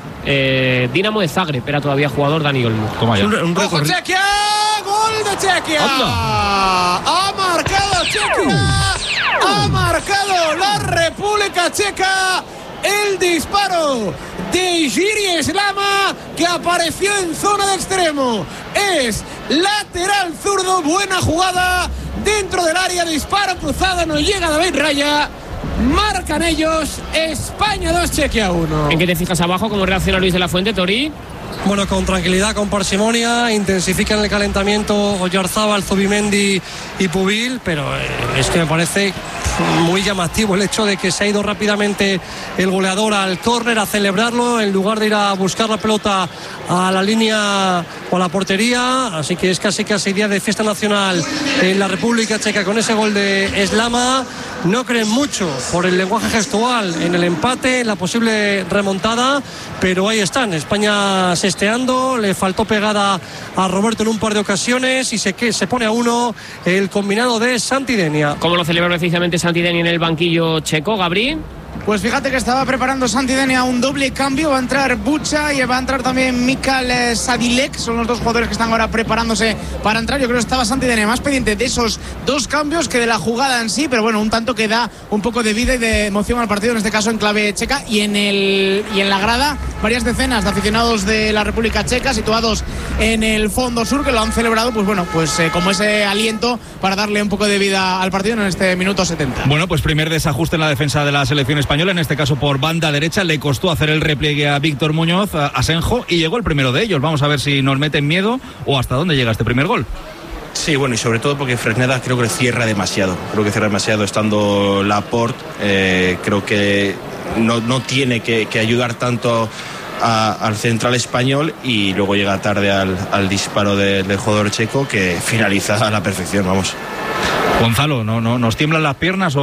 Eh, Dinamo de Zagreb, era todavía jugador Dani Olmo. Toma ya. Un, un ¡Ojo, Chequia! ¡Gol de Chequia! ¡Anda! ¡Ha marcado Chequia! ¡Ha marcado la República Checa! El disparo de Jiri Slama, que apareció en zona de extremo. Es lateral zurdo, buena jugada dentro del área, disparo cruzado, no llega David Raya. Marcan ellos, España dos, Chequia uno. ¿En qué te fijas abajo? ¿Cómo reacciona Luis de la Fuente, Tori? Bueno, con tranquilidad, con parsimonia, intensifican el calentamiento Oyarzábal, Zubimendi y Pubil, pero es que me parece muy llamativo el hecho de que se ha ido rápidamente el goleador al córner a celebrarlo en lugar de ir a buscar la pelota a la línea o a la portería. Así que es casi casi día de fiesta nacional en la República Checa con ese gol de Slama. No creen mucho por el lenguaje gestual en el empate, en la posible remontada, pero ahí están. España sesteando, le faltó pegada a Roberto en un par de ocasiones y se, que, se pone a uno el combinado de Santidenia. ¿Cómo lo celebra precisamente Santidenia en el banquillo checo, Gabri? Pues fíjate que estaba preparando Santidenia un doble cambio, va a entrar Bucha y va a entrar también Mikal Sadilek, son los dos jugadores que están ahora preparándose para entrar. Yo creo que estaba Santidenia más pendiente de esos dos cambios que de la jugada en sí, pero bueno, un tanto que da un poco de vida y de emoción al partido, en este caso en clave checa, y en el y en la grada varias decenas de aficionados de la República Checa situados en el fondo sur que lo han celebrado, pues bueno, pues eh, como ese aliento para darle un poco de vida al partido en este minuto setenta. Bueno, pues primer desajuste en la defensa de la selección española, en este caso por banda derecha. Le costó hacer el repliegue a Víctor Muñoz, a Asenjo, y llegó el primero de ellos. Vamos a ver si nos meten miedo o hasta dónde llega este primer gol. Sí, bueno, y sobre todo porque Fresneda creo que cierra demasiado. Creo que cierra demasiado estando Laporte. Eh, creo que no, no tiene que, que ayudar tanto a, al central español, y luego llega tarde al, al disparo de, del jugador checo, que finaliza a la perfección, vamos. Gonzalo, ¿no, no, ¿nos tiemblan las piernas o,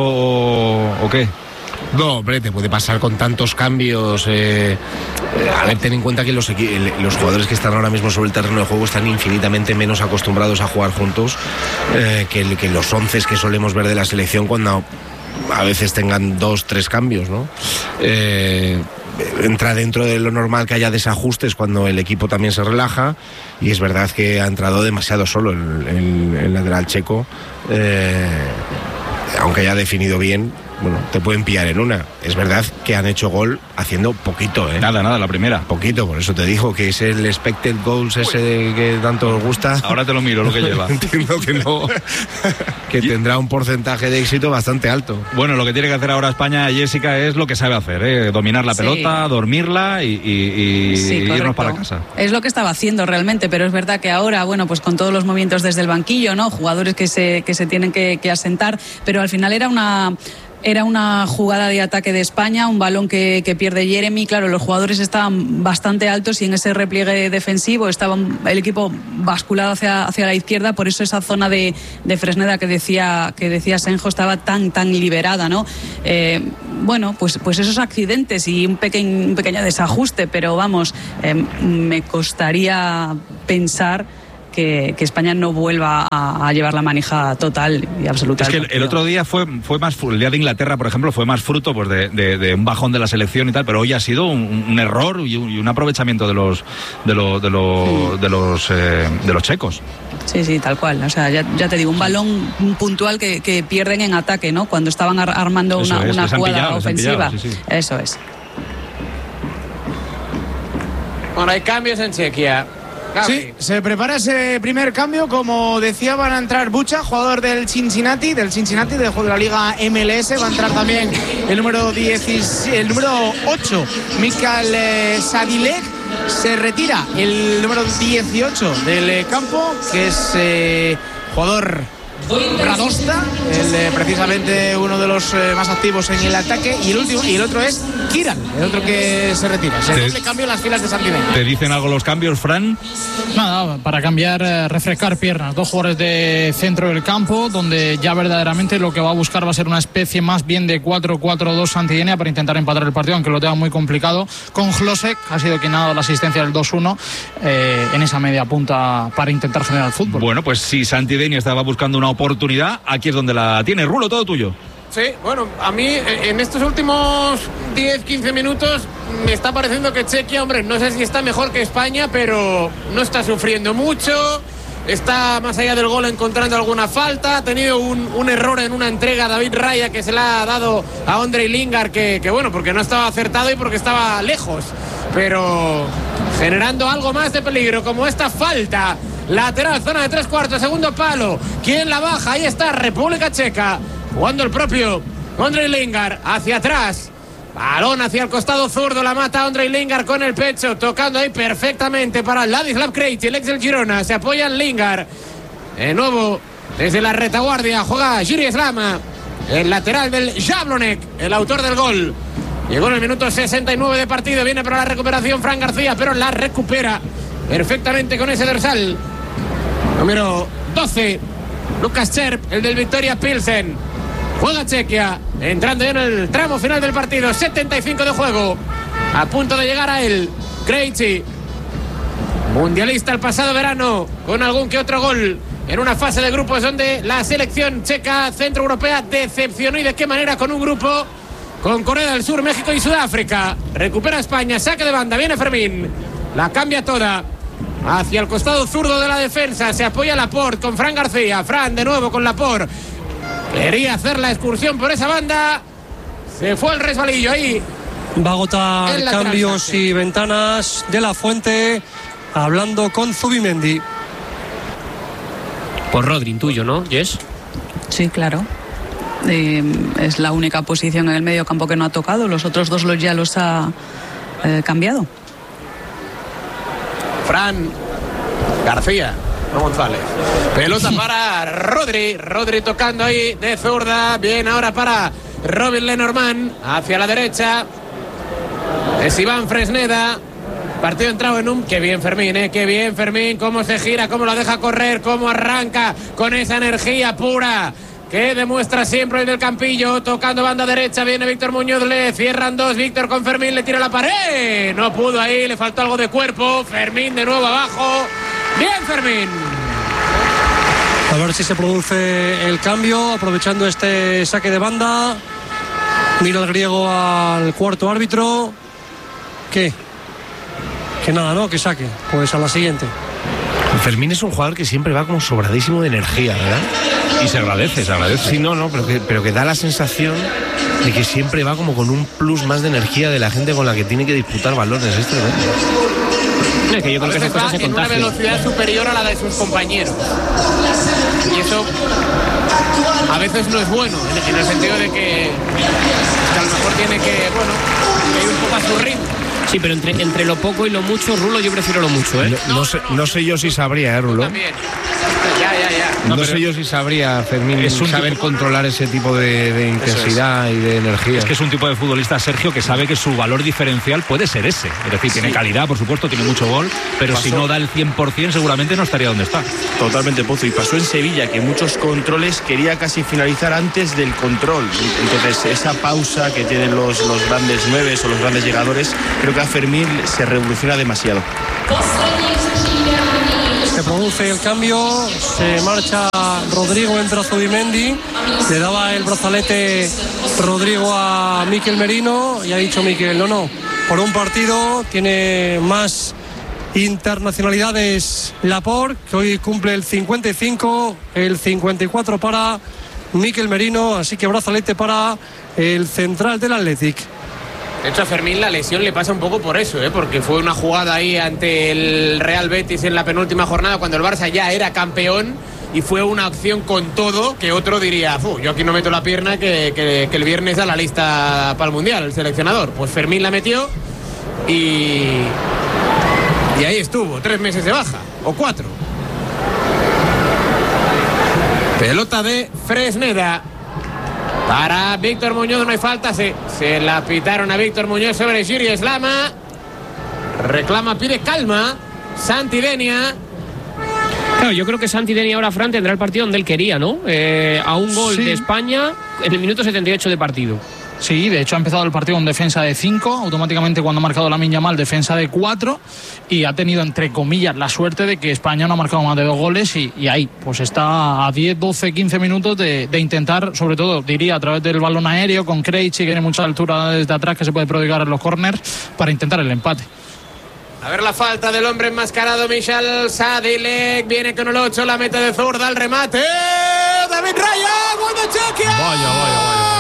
o qué? No, hombre, te puede pasar con tantos cambios. Eh, a ver, ten en cuenta que los, los jugadores que están ahora mismo sobre el terreno de juego están infinitamente menos acostumbrados a jugar juntos eh, que, que los once que solemos ver de la selección cuando a veces tengan dos, tres cambios, ¿no? Eh, entra dentro de lo normal que haya desajustes cuando el equipo también se relaja, y es verdad que ha entrado demasiado solo el, el, el lateral checo, eh, aunque haya definido bien. Bueno, te pueden pillar en una. Es verdad que han hecho gol haciendo poquito, ¿eh? Nada, nada, la primera. Poquito, por eso te digo que es el expected goals ese de que tanto os gusta. Ahora te lo miro, lo que lleva. Entiendo que no, que tendrá un porcentaje de éxito bastante alto. Bueno, lo que tiene que hacer ahora España, Jessica, es lo que sabe hacer, ¿eh? Dominar la pelota, sí. dormirla y, y, y sí, irnos para casa. Es lo que estaba haciendo realmente, pero es verdad que ahora, bueno, pues con todos los movimientos desde el banquillo, ¿no? Jugadores que se, que se tienen que, que asentar, pero al final era una... Era una jugada de ataque de España, un balón que, que pierde Jeremy. Claro, los jugadores estaban bastante altos y en ese repliegue defensivo estaba el equipo basculado hacia, hacia la izquierda. Por eso esa zona de, de Fresneda que decía, que decía Senjo estaba tan, tan liberada, ¿no? Eh, bueno, pues, pues esos accidentes y un, pequeñ, un pequeño desajuste, pero vamos, eh, me costaría pensar Que, que España no vuelva a, a llevar la manija total y absoluta. Es que el, el otro día fue, fue más, el día de Inglaterra, por ejemplo, fue más fruto pues de, de, de un bajón de la selección y tal, pero hoy ha sido un, un error y un, y un aprovechamiento de los de los de los de los, eh, de los checos. Sí, sí, tal cual. O sea, ya, ya te digo, un balón puntual que, que pierden en ataque, ¿no? Cuando estaban ar- armando Eso una, es, una jugada pillado, ofensiva. pillado, sí, sí. Eso es. Bueno, hay cambios en Chequia. Gaby. Sí, se prepara ese primer cambio. Como decía, van a entrar Bucha, jugador del Cincinnati, del Cincinnati, de juego de la Liga M L S. Va a entrar también el número diez, el número ocho, Mikal eh, Sadilek. Se retira el número dieciocho del eh, campo, que es eh, jugador Radosta, el, eh, precisamente uno de los eh, más activos en el ataque, y el último y el otro es Kiran, el otro que se retira. Se doble cambio en las filas de Santidenia. ¿Te dicen algo los cambios, Fran? Nada, para cambiar, eh, refrescar piernas. Dos jugadores de centro del campo, donde ya verdaderamente lo que va a buscar va a ser una especie más bien de cuatro cuatro dos Santidenia para intentar empatar el partido, aunque lo tenga muy complicado. Con Hlosek, ha sido quien ha dado la asistencia del dos uno eh, en esa media punta para intentar generar fútbol. Bueno, pues si Santidenia estaba buscando una oportunidad, aquí es donde la tiene. Rulo, todo tuyo. Sí, bueno, a mí en estos últimos diez quince minutos me está pareciendo que Chequia, hombre, no sé si está mejor que España, pero no está sufriendo mucho, está más allá del gol encontrando alguna falta, ha tenido un, un error en una entrega a David Raya que se la ha dado a Ondrej Lingard, que, que bueno, porque no estaba acertado y porque estaba lejos, pero generando algo más de peligro, como esta falta lateral, zona de tres cuartos, segundo palo. ¿Quién la baja? Ahí está República Checa, jugando el propio Ondrej Lingard hacia atrás. Balón hacia el costado zurdo, la mata Ondrej Lingard con el pecho, tocando ahí perfectamente para Ladislav Krejci, el ex del Girona. Se apoya en Lingard. De nuevo, desde la retaguardia, juega Jiri Slama, el lateral del Jablonek, el autor del gol. Llegó en el minuto sesenta y nueve de partido, viene para la recuperación Fran García, pero la recupera perfectamente con ese dorsal número doce, Lucas Cherp, el del Victoria Pilsen. Juega Chequia, entrando ya en el tramo final del partido, setenta y cinco de juego, a punto de llegar a él Krejci, mundialista el pasado verano, con algún que otro gol en una fase de grupos donde la selección checa centroeuropea decepcionó, y de qué manera, con un grupo con Corea del Sur, México y Sudáfrica. Recupera España, saque de banda, viene Fermín, la cambia toda hacia el costado zurdo de la defensa, se apoya Laporte con Fran García. Fran de nuevo con Laporte, quería hacer la excursión por esa banda, se fue el resbalillo ahí. Va a agotar cambios y ventanas de la Fuente, hablando con Zubimendi. Por Rodri, intuyo, ¿no, Jess? Sí, claro. Eh, es la única posición en el medio campo que no ha tocado, los otros dos los ya los ha eh, cambiado. Fran García, no González. Pelota para Rodri. Rodri tocando ahí de zurda. Bien ahora para Robin Lenormand. Hacia la derecha es Iván Fresneda. Partido entrado en un... Qué bien Fermín, ¿eh? Qué bien Fermín. Cómo se gira, cómo la deja correr, cómo arranca con esa energía pura que demuestra siempre el del Campillo, tocando banda derecha, viene Víctor Muñoz, le cierran dos, Víctor con Fermín, le tira la pared, no pudo ahí, le faltó algo de cuerpo, Fermín de nuevo abajo, bien Fermín. A ver si se produce el cambio, aprovechando este saque de banda. Mira el griego al cuarto árbitro. ¿Qué? Que nada, ¿no? Que saque. Pues a la siguiente. Fermín es un jugador que siempre va como sobradísimo de energía, ¿verdad? Y se agradece, se agradece. Sí, no, no, pero que, pero que da la sensación de que siempre va como con un plus más de energía de la gente con la que tiene que disputar balones. Es tremendo. Es que yo creo que esas cosas se en una contagian. velocidad superior a la de sus compañeros. Y eso a veces no es bueno, en, en el sentido de que, que a lo mejor tiene que, bueno, que ir un poco a su ritmo. Sí, pero entre, entre lo poco y lo mucho, Rulo, yo prefiero lo mucho, ¿eh? No, no, sé, no sé yo si sabría, ¿eh, Rulo? También. Ya, ya, ya. No, no sé yo si sabría Fermín es un saber tipo... controlar ese tipo de, de intensidad es. y de energía. Es que es un tipo de futbolista, Sergio, que sabe que su valor diferencial puede ser ese. Es decir, sí. tiene calidad, por supuesto, tiene mucho gol, pero pasó. si no da el cien por ciento seguramente no estaría donde está. Totalmente, Pozo. Y pasó en Sevilla, que muchos controles quería casi finalizar antes del control. Entonces, esa pausa que tienen los, los grandes nueves o los grandes llegadores, creo que a Fermín se revoluciona demasiado. Se produce el cambio, se marcha Rodrigo, entra Zubimendi, le daba el brazalete Rodrigo a Mikel Merino y ha dicho Mikel, no, no, por un partido tiene más internacionalidades Laporte, que hoy cumple el cincuenta y cinco, el cincuenta y cuatro para Mikel Merino, así que brazalete para el central del Athletic. De hecho, a Fermín la lesión le pasa un poco por eso, ¿eh? Porque fue una jugada ahí ante el Real Betis en la penúltima jornada cuando el Barça ya era campeón y fue una acción con todo que otro diría, yo aquí no meto la pierna que, que, que el viernes a la lista para el Mundial, el seleccionador. Pues Fermín la metió y, y ahí estuvo, tres meses de baja, o cuatro. Pelota de Fresneda. Para Víctor Muñoz no hay falta, se, se la pitaron a Víctor Muñoz sobre Giri Eslama. Reclama, pide calma. Santi Denia. Claro, yo creo que Santi Denia ahora, Fran, tendrá el partido donde él quería, ¿no? Eh, a un gol sí. de España en el minuto setenta y ocho de partido. Sí, de hecho ha empezado el partido en defensa de cinco, automáticamente cuando ha marcado Lamine Yamal defensa de cuatro y ha tenido entre comillas la suerte de que España no ha marcado más de dos goles y, y ahí pues está a diez, doce, quince minutos de, de intentar, sobre todo diría a través del balón aéreo con Krejci, que tiene mucha altura desde atrás que se puede prodigar en los corners para intentar el empate. A ver la falta del hombre enmascarado, Michal Sadilek, viene con el ocho, la mete de zurda, el remate, David Raya, gol de Chequia. Vaya, vaya, vaya.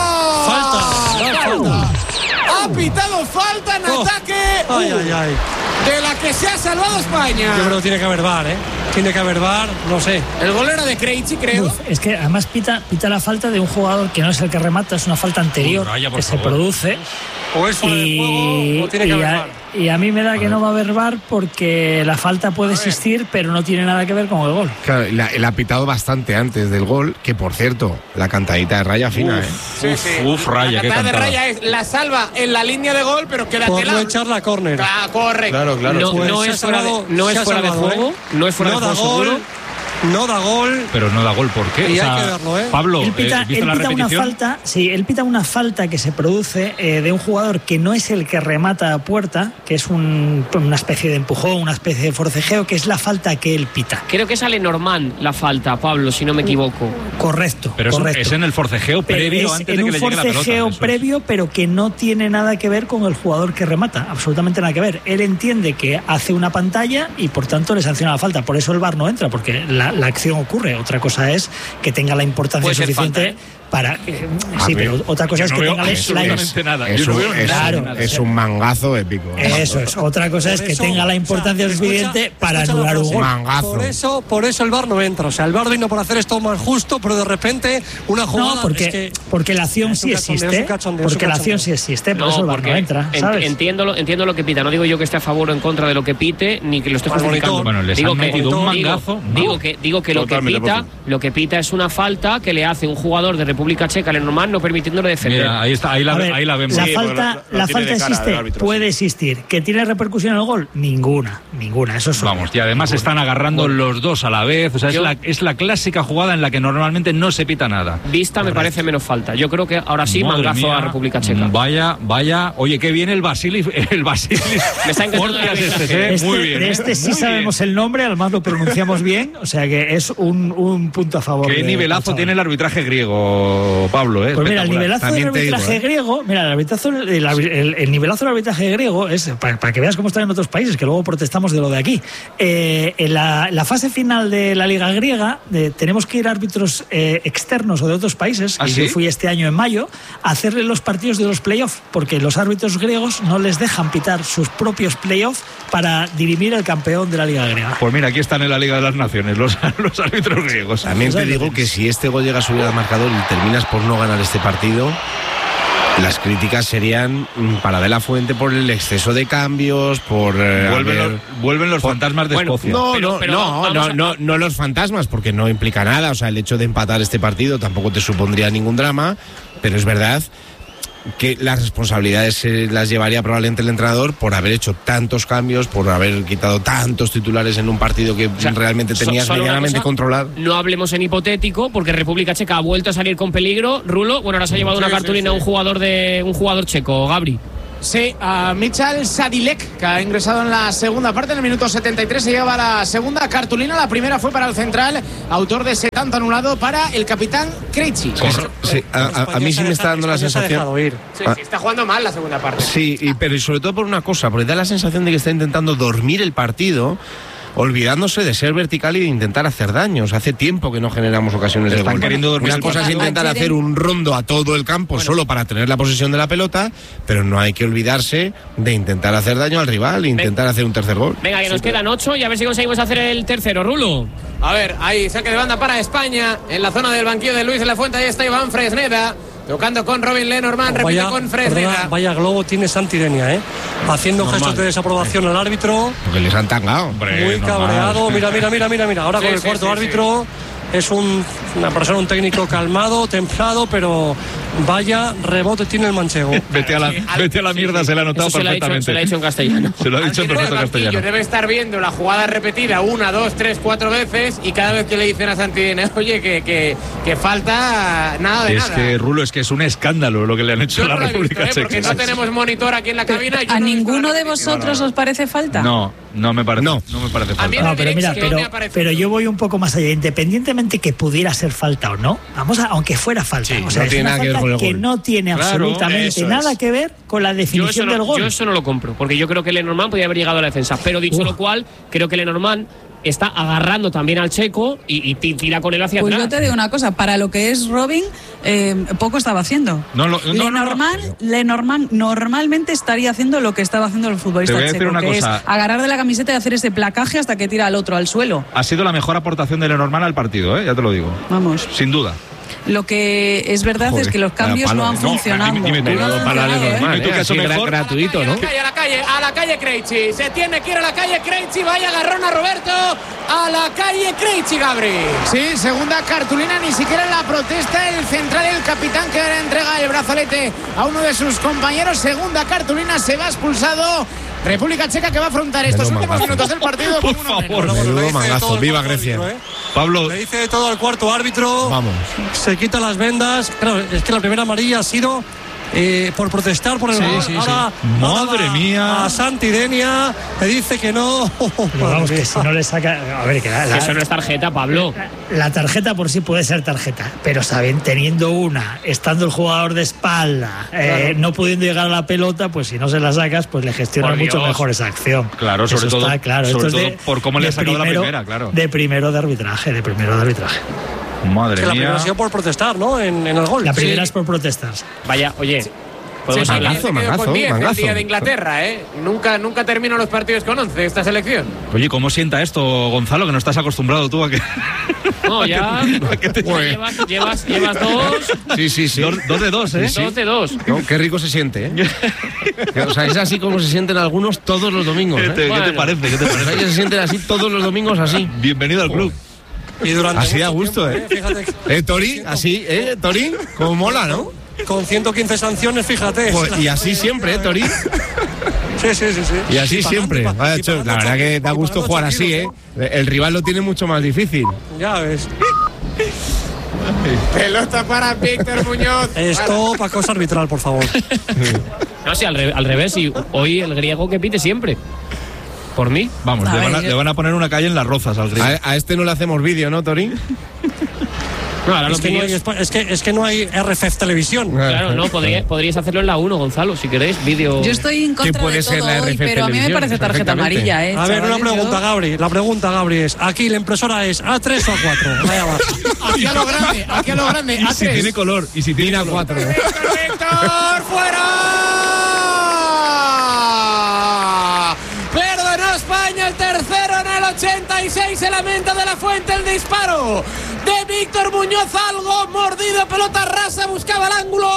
Falta, falta. Ha pitado falta en oh. ataque Ay, ay, ay. de la que se ha salvado España. Yo creo que tiene que haber V A R, ¿eh? Tiene que haber V A R, no sé. El gol era de Krejci, creo. Uf, es que además pita, pita la falta de un jugador que no es el que remata, es una falta anterior Uy, Raya, que favor. se produce. O es fuera de juego o tiene que haber V A R. Y a mí me da que no va a haber V A R porque la falta puede existir, pero no tiene nada que ver con el gol. Claro, la, él ha pitado bastante antes del gol, que por cierto, la cantadita de Raya fina, uf, ¿eh? Sí, uf, sí. uf, Raya, la qué cantada cantada. de Raya es la salva en la línea de gol, pero queda por no echar la córner. Ah, correcto. Claro, claro. No, Pues no es fuera de, no es fuera salvado, de juego, ¿eh? no es fuera no de juego gol, seguro. No da gol. Pero no da gol, ¿por qué? Y o sea, hay que verlo, ¿eh? Pablo, él pita, eh, ¿viste él la pita una repetición? falta, sí, él pita una falta que se produce eh, de un jugador que no es el que remata a puerta, que es un, una especie de empujón, una especie de forcejeo, que es la falta que él pita. Creo que sale Norman la falta, Pablo, si no me equivoco. Correcto. Pero correcto. Es, es en el forcejeo previo es antes de que le llegue la pelota. En un forcejeo previo, pero que no tiene nada que ver con el jugador que remata, absolutamente nada que ver. Él entiende que hace una pantalla y por tanto le sanciona la falta. Por eso el V A R no entra, porque la, la acción ocurre. Otra cosa es que tenga la importancia suficiente falta, ¿eh? para eh, sí, pero otra cosa es no que veo tenga la absolutamente nada. Es, Yo no un, veo es, claro, un, es un mangazo épico. Eso es. Otra cosa es que eso, tenga la importancia o sea, suficiente escucha, para escucha anular un gol. Mangazo. Por eso, por eso el V A R no entra. O sea, el V A R vino por hacer esto más justo, pero de repente una jugada. No, porque, es que porque la acción sí existe. Porque la acción sí existe, por no, eso el V A R no entra. ¿sabes? Entiendo, lo, entiendo lo que pita. No digo yo que esté a favor o en contra de lo que pite, ni que lo esté Al justificando. Bueno, les digo han que, metido un digo, mangazo. digo que, digo que lo que pita, lo que pita es una falta que le hace un jugador de República Checa, el normal, no permitiéndole defender. Mira, ahí está, ahí la, ver, ahí la vemos. La Sí, falta, lo, lo la tiene falta de cara existe, el árbitro, puede sí. existir. ¿Que tiene repercusión en el gol? Ninguna, ninguna. Eso es Vamos, y además se están agarrando bueno. los dos a la vez. O sea, Yo, es, la, es la clásica jugada en la que normalmente no se pita nada. Vista Correcto. Me parece menos falta. Yo creo que ahora sí, Madre mangazo mía, a República Checa. Vaya, vaya. Oye, qué bien el Basilis. El Basilis. Me está encantando este, este, este, muy bien. De este sí muy sabemos bien. el nombre, además lo pronunciamos bien. O sea que es un, un punto a favor. Qué de, nivelazo tiene el arbitraje griego, Pablo. ¿eh? Pues mira, el nivelazo También del arbitraje digo, ¿eh? griego, mira, el, arbitrazo, el, el, el nivelazo del arbitraje griego es, para, para que veas cómo están en otros países, que luego protestamos de lo de aquí. Eh, en la, la fase final de la Liga griega, de, tenemos que ir a árbitros eh, externos o de otros países, ¿Ah, y sí? yo fui este año en mayo, a hacerle los partidos de los playoffs, porque los árbitros griegos no les dejan pitar sus propios playoffs para dirimir el campeón de la Liga griega. Pues mira, aquí están en la Liga de las Naciones los, los árbitros griegos. También te digo que si este gol llega a subir al marcador y terminas por no ganar este partido, Las críticas serían para De La Fuente por el exceso de cambios, por... Eh, vuelven, haber, los, vuelven los por, fantasmas de bueno, Escocia. No, pero, no, pero no, no, a... no, no los fantasmas, porque no implica nada. O sea, el hecho de empatar este partido tampoco te supondría ningún drama, pero es verdad que las responsabilidades se las llevaría probablemente el entrenador por haber hecho tantos cambios, por haber quitado tantos titulares en un partido que o sea, realmente tenías so, medianamente controlado. No hablemos en hipotético, porque República Checa ha vuelto a salir con peligro. Rulo, bueno, ahora se ha llevado sí, una cartulina sí, sí. un jugador de un jugador checo, Gabri. Sí, a Michal Sadilek, que ha ingresado en la segunda parte, en el minuto setenta y tres se lleva la segunda cartulina. La primera fue para el central, autor de ese tanto anulado para el capitán Krejci. Sí, a, a, a mí sí me está dando la sensación. Ir. Sí, sí, está jugando mal la segunda parte. Sí, y, pero y sobre todo por una cosa, porque da la sensación de que está intentando dormir el partido, olvidándose de ser vertical y de intentar hacer daños. Hace tiempo que no generamos ocasiones de gol. Una cosa es intentar hacer un rondo a todo el campo bueno. solo para tener la posesión de la pelota, pero no hay que olvidarse de intentar hacer daño al rival e intentar Ven. hacer un tercer gol. Venga, que nos sí, quedan ocho y a ver si conseguimos hacer el tercero, Rulo. A ver, ahí saque de banda para España, en la zona del banquillo de Luis de la Fuente, ahí está Iván Fresneda. Tocando con Robin Lenormand, repite vaya, con Fresneda. Perdona, vaya globo tiene Santidenia, ¿eh? Haciendo normal. Gestos de desaprobación al árbitro. Porque les han tangado. Hombre, muy normal. Cabreado. Mira, mira, mira, mira, mira. Ahora sí, con el sí, cuarto sí, árbitro. Sí. Es un, una persona, un técnico calmado, templado, pero vaya rebote tiene el manchego. Vete a la, vete a la mierda, sí, sí. Se le ha notado perfectamente. Se lo ha dicho en castellano. Se lo ha dicho en perfecto castellano. Debe estar viendo la jugada repetida una, dos, tres, cuatro veces y cada vez que le dicen a Santidenia, oye, que, que, que falta nada de es nada. Es que, Rulo, es que es un escándalo lo que le han hecho yo a la no República visto, Checa. ¿eh? Porque no tenemos monitor aquí en la cabina. ¿A no ninguno de vosotros no, no. os parece falta? No, no me parece, no. No me parece falta. A mí no, pero mira, pero, pero yo voy un poco más allá. Independientemente que pudiera ser falta o no, vamos a, aunque fuera falta, sí, o sea, no es tiene una nada falta que, ver que no tiene claro, absolutamente nada es. que ver con la definición no, del gol. Yo eso no lo compro, porque yo creo que Lenormand podría haber llegado a la defensa, pero dicho Uf. lo cual, creo que Lenormand está agarrando también al checo y, y tira con él hacia pues atrás. Pues yo te digo una cosa, para lo que es Robin, eh, poco estaba haciendo. No, lo, no, Lenormand, no, no. Lenormand normalmente estaría haciendo lo que estaba haciendo el futbolista checo, que cosa. es agarrar de la camiseta y hacer ese placaje hasta que tira al otro al suelo. Ha sido la mejor aportación de Lenormand al partido, ¿eh? Ya te lo digo. Vamos. Sin duda. Lo que es verdad Joder, es que los cambios palo, no han no, funcionado. Dime, dime, dime, no, para ¿eh? normal, ¿eh? Que eso mejor gratuito, ¿no? A la calle, a la calle, a la calle Krejci. Se tiene que ir a la calle Krejci. Vaya agarrón a Roberto. A la calle Krejci, Gabri. Sí, segunda cartulina, ni siquiera la protesta el central, el capitán, que ahora entrega el brazalete a uno de sus compañeros. Segunda cartulina, se va expulsado. República Checa que va a afrontar estos últimos mangazo. minutos del partido. Por favor, menudo mangazo. Viva Grecia. Árbitro, ¿eh? Pablo. Le dice todo al cuarto árbitro. Vamos. Se quita las vendas. Claro, es que la primera amarilla ha sido eh, por protestar por el sí, gol. Sí, ahora, sí. Madre ahora mía. A Santidenia le dice que no. Pero vamos, que si no le saca. A ver, que la, la, eso no es tarjeta, Pablo. La, la tarjeta por sí puede ser tarjeta, pero saben, teniendo una, estando el jugador de espalda, claro. eh, no pudiendo llegar a la pelota, pues si no se la sacas, pues le gestiona mucho mejor esa acción. Claro, sobre eso todo, está claro. sobre Esto todo es de, por cómo le ha sacado primero, la primera, claro. De primero de arbitraje, de primero de arbitraje. Madre que mía. La primera ha sido por protestar, ¿no? En, en el gol. La primera sí. es por protestar. Vaya, oye. Sí. Podemos sí, hablar. Mangazo, mangazo, con diez mangazo. El día de Inglaterra, ¿eh? Nunca, nunca termino los partidos con once esta selección. Oye, ¿cómo sienta esto, Gonzalo? Que no estás acostumbrado tú a que. No, ya. que te... llevas, llevas, llevas dos. Sí, sí, sí. Dos, dos de dos, ¿eh? Sí. Dos de dos. No, qué rico se siente, ¿eh? O sea, es así como se sienten algunos todos los domingos. ¿eh? ¿Qué, te, bueno. ¿Qué te parece? ¿Qué te parece? O sea, ellos se sienten así todos los domingos, así. Bienvenido al club. Y durante así a gusto, tiempo, ¿eh? Fíjate. ¿Eh, Tori? Así, ¿eh, Tori? Como mola, ¿no? Con ciento quince sanciones, fíjate. Pues, y así siempre, ¿eh, Tori? Sí, sí, sí, sí. Y así y siempre. Pagando, Vaya, cho, la verdad que da gusto jugar así, ¿eh? El rival lo tiene mucho más difícil. Ya ves. Pelota para Víctor Muñoz. Esto para cosa arbitral, por favor. No, sí, al, re al revés. Y hoy el griego que pite siempre. Por mí. Vamos, le van, a, le van a poner una calle en Las Rozas al griego. A, a este no le hacemos vídeo, ¿no, Tori? No, ahora es, que no hay, es, que, es que no hay R F F Televisión. Claro, no, podría, podríais hacerlo en la uno, Gonzalo, si queréis, vídeo. Yo estoy en contra puede de ser todo la hoy, pero a mí me parece tarjeta amarilla, ¿eh? A ver, una pregunta, Gabri. La pregunta, Gabri, es: ¿aquí la impresora es A tres o A cuatro? Vaya va. Aquí a lo grande, aquí a lo grande. Y si tiene color, y si tiene A cuatro. ¡Víctor, fuera! Perdonó España el tercero en el ochenta y seis. Se lamenta De La Fuente el disparo de Víctor Muñoz, algo mordido, pelota rasa, buscaba el ángulo,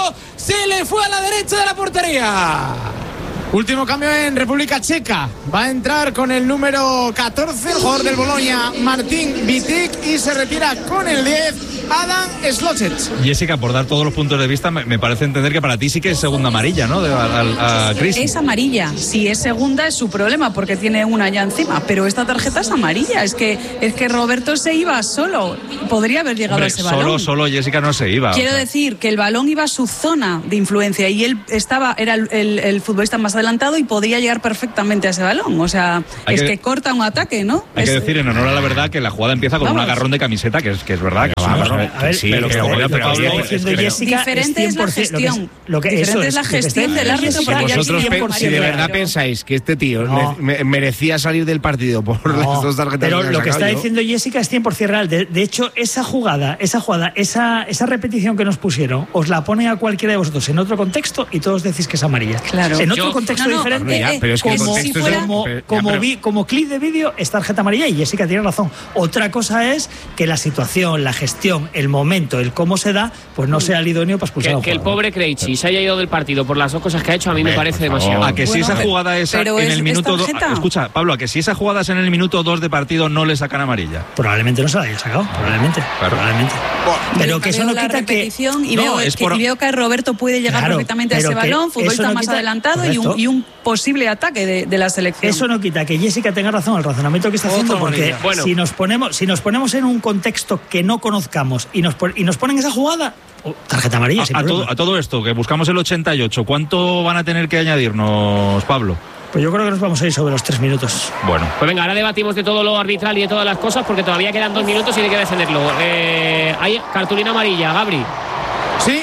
Se le fue a la derecha de la portería. Último cambio en República Checa. Va a entrar con el número catorce, el jugador del Bolonia, Martín Vitic, y se retira con el diez, Adam Slochet. Jessica, por dar todos los puntos de vista, me, me parece entender que para ti sí que es segunda amarilla, ¿no? De, a, a Chris. Es amarilla. Si es segunda es su problema porque tiene una ya encima, pero esta tarjeta es amarilla. Es que es que Roberto se iba solo. Podría haber llegado Hombre, a ese solo, balón. Solo Jessica no se iba. Quiero o sea. decir que el balón iba a su zona de influencia y él estaba era el, el, el futbolista más adelantado y podría llegar perfectamente a ese balón. O sea, hay es que, que corta un ataque, ¿no? Hay es, que decir en honor a la verdad que la jugada empieza con vamos. un agarrón de camiseta, que es, que es verdad. Que Vamos, no, a ver, a ver, sí, pero pero como bueno, dice pero Pablo, está diciendo es que- Jessica, diferente es la cien por ciento gestión. Lo que, Diferente eso es la lo que está gestión del diciendo árbitro, Jessica, porque ya Vosotros, sí, pe- por si de María, verdad pero- pensáis que este tío No. me- merecía salir del partido por No, las dos tarjetas pero que le lo han que está sacado yo. diciendo Jessica es cien por ciento real. De, de hecho, esa jugada, esa jugada, esa, esa repetición que nos pusieron, os la pone a cualquiera de vosotros en otro contexto y todos decís que es amarilla. Claro. En otro Yo- contexto no, no, diferente, eh, Ya, eh, pero es que el como, contexto es fuera- el- como, pero- ya, como pero- vi, como clip de vídeo es tarjeta amarilla y Jessica tiene razón. Otra cosa es que la situación, la gestión, el momento, el cómo se da, pues no sea el idóneo para expulsar Que, a un que el jugador. pobre Krejci se haya ido del partido por las dos cosas que ha hecho, a mí me Hombre, parece por favor. demasiado. A que si Bueno, esa jugada es pero en es- el es minuto dos. tarjeta. Escucha, Pablo, a que si esa jugada es en el minuto dos de partido no le sacan amarilla. Probablemente no se la haya sacado, probablemente. Claro. probablemente. Pero que eso Veo no la quita que. repetición y, No, veo, es que, por- y veo que Roberto puede llegar Claro, perfectamente a pero ese que balón, eso futbolista no más quita- adelantado y un, correcto. y un posible ataque de, de la selección. Eso no quita que Jessica tenga razón el razonamiento que está Otra haciendo, porque amarilla. Bueno. si nos ponemos si nos ponemos en un contexto que no conozcamos y nos pon- y nos ponen esa jugada, oh, tarjeta amarilla. A, sin a problema. todo, a todo esto, que buscamos el ochenta y ocho, ¿cuánto van a tener que añadirnos, Pablo? Pues yo creo que nos vamos a ir sobre los tres minutos. Bueno. Pues venga, ahora debatimos de todo lo arbitral y de todas las cosas porque todavía quedan dos minutos y hay que defenderlo. Eh, hay cartulina amarilla, Gabri. Sí,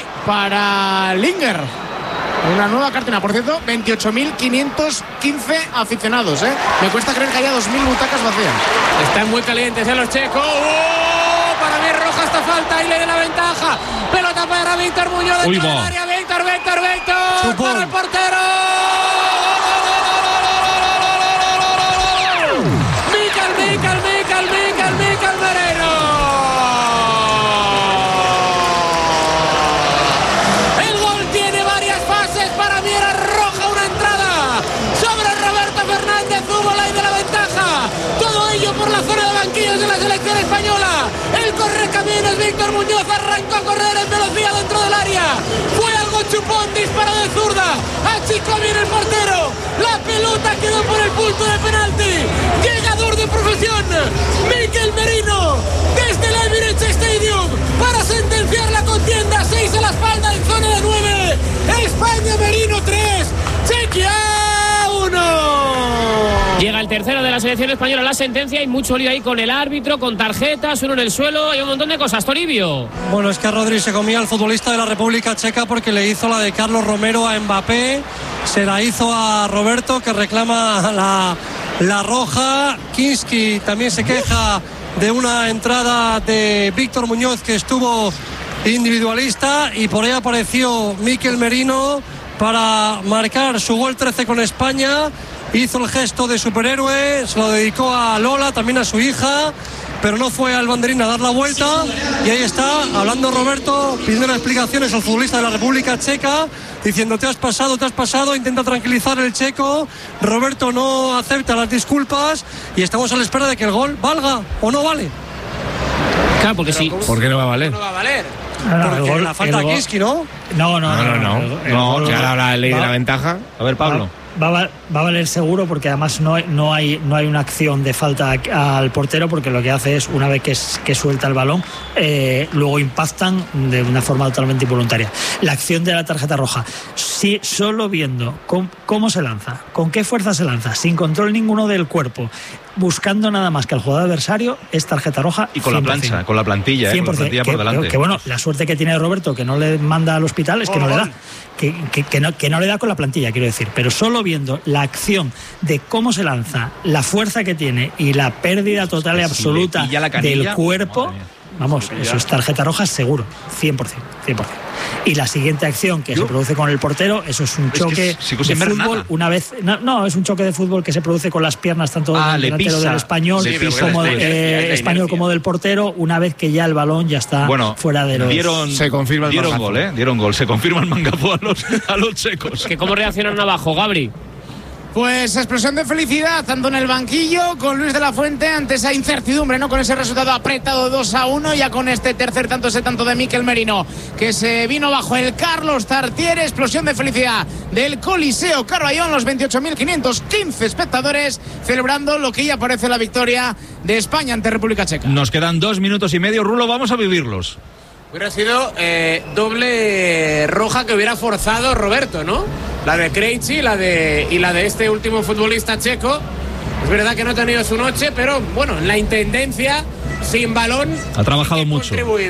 para Linger. Una nueva cartulina. Por cierto, veintiocho mil quinientos quince aficionados. ¿eh? Me cuesta creer que haya dos mil butacas vacías. Están muy calientes en los checos. ¡Oh! Para mí es roja esta falta y le da la ventaja. Pelota para Víctor Muñoz Uy, dentro del va. área. Víctor, Víctor, Víctor. Chupón. Para el portero. Mikel, Mikel, Mikel, Mikel, Mikel Merino. El gol tiene varias fases. Para mí era roja una entrada sobre Roberto Fernández. Hubo la de la ventaja. Todo ello por la zona de banquillos de la selección española. El correcaminos Víctor Muñoz arrancó a correr en velocidad dentro del área. Fue algo chupón, disparo de zurda. Achicó bien el portero. La pelota quedó por el punto de penalti. Llegador de profesión, Mikel Merino, desde el Emirates Stadium para sentenciar la contienda. seis a la espalda en zona de nueve. España Merino tres, Chequia uno. Llega el tercero de la selección española, la sentencia. Hay mucho lío ahí con el árbitro, con tarjetas, uno en el suelo. Hay un montón de cosas. Toribio. Bueno, es que Rodri se comía al futbolista de la República Checa porque le hizo la de Carlos Romero a Mbappé, se la hizo a Roberto, que reclama la, la roja. Kinski también se queja de una entrada de Víctor Muñoz que estuvo individualista, y por ahí apareció Mikel Merino para marcar su gol trece con España. Hizo el gesto de superhéroe, se lo dedicó a Lola, también a su hija, pero no fue al banderín a dar la vuelta. Y ahí está, hablando Roberto, pidiendo explicaciones al futbolista de la República Checa, diciendo: te has pasado, te has pasado. Intenta tranquilizar el checo. Roberto no acepta las disculpas y estamos a la espera de que el gol valga o no vale. Claro, porque sí. ¿Por qué no va a valer? No va a valer. Ah, no, el Porque gol- la falta el a gol- Kinski, ¿no? No, no, No, no, no. el- el No, gol que ahora habrá ley de va- la ventaja. A ver, Pablo. Va, va, va a valer seguro porque además no hay, no hay no hay una acción de falta al portero, porque lo que hace es, una vez que, es, que suelta el balón, eh, luego impactan de una forma totalmente involuntaria. La acción de la tarjeta roja, si solo viendo cómo, cómo se lanza, con qué fuerza se lanza, sin control ninguno del cuerpo, buscando nada más que al jugador adversario, es tarjeta roja. Y con la cien por cien. plancha, con la plantilla, eh, con la plantilla que, por delante. que bueno, la suerte que tiene Roberto, que no le manda al hospital, es que no le da. Que, que, que, no, que no le da con la plantilla, quiero decir. Pero solo viendo la acción de cómo se lanza, la fuerza que tiene y la pérdida total y Si le absoluta pilla la canilla, del cuerpo, madre mía. vamos, eso es tarjeta roja seguro, cien por ciento, cien por ciento. Y la siguiente acción que Yo, se produce con el portero, eso es un choque es que de fútbol, nada. una vez, no, no, es un choque de fútbol que se produce con las piernas tanto ah, del delantero del español, sí, como, de, eh, español como del portero, una vez que ya el balón ya está bueno, fuera de los... Dieron, se confirma el dieron gol, ¿eh? Dieron gol, se confirma el mangapo a los, a los checos. ¿Que ¿Cómo reaccionan abajo, Gabri? Pues explosión de felicidad, tanto en el banquillo con Luis de la Fuente ante esa incertidumbre, ¿no? Con ese resultado apretado dos a uno, ya con este tercer tanto, ese tanto de Mikel Merino, que se vino bajo el Carlos Tartiere. Explosión de felicidad del Coliseo Carballo, los veintiocho mil quinientos quince espectadores celebrando lo que ya parece la victoria de España ante República Checa. Nos quedan dos minutos y medio, Rulo, vamos a vivirlos. Hubiera sido eh, doble roja que hubiera forzado Roberto, ¿no? La de Krejci y la de, y la de este último futbolista checo. Es verdad que no ha tenido su noche, pero bueno, en la intendencia, sin balón, ha trabajado mucho.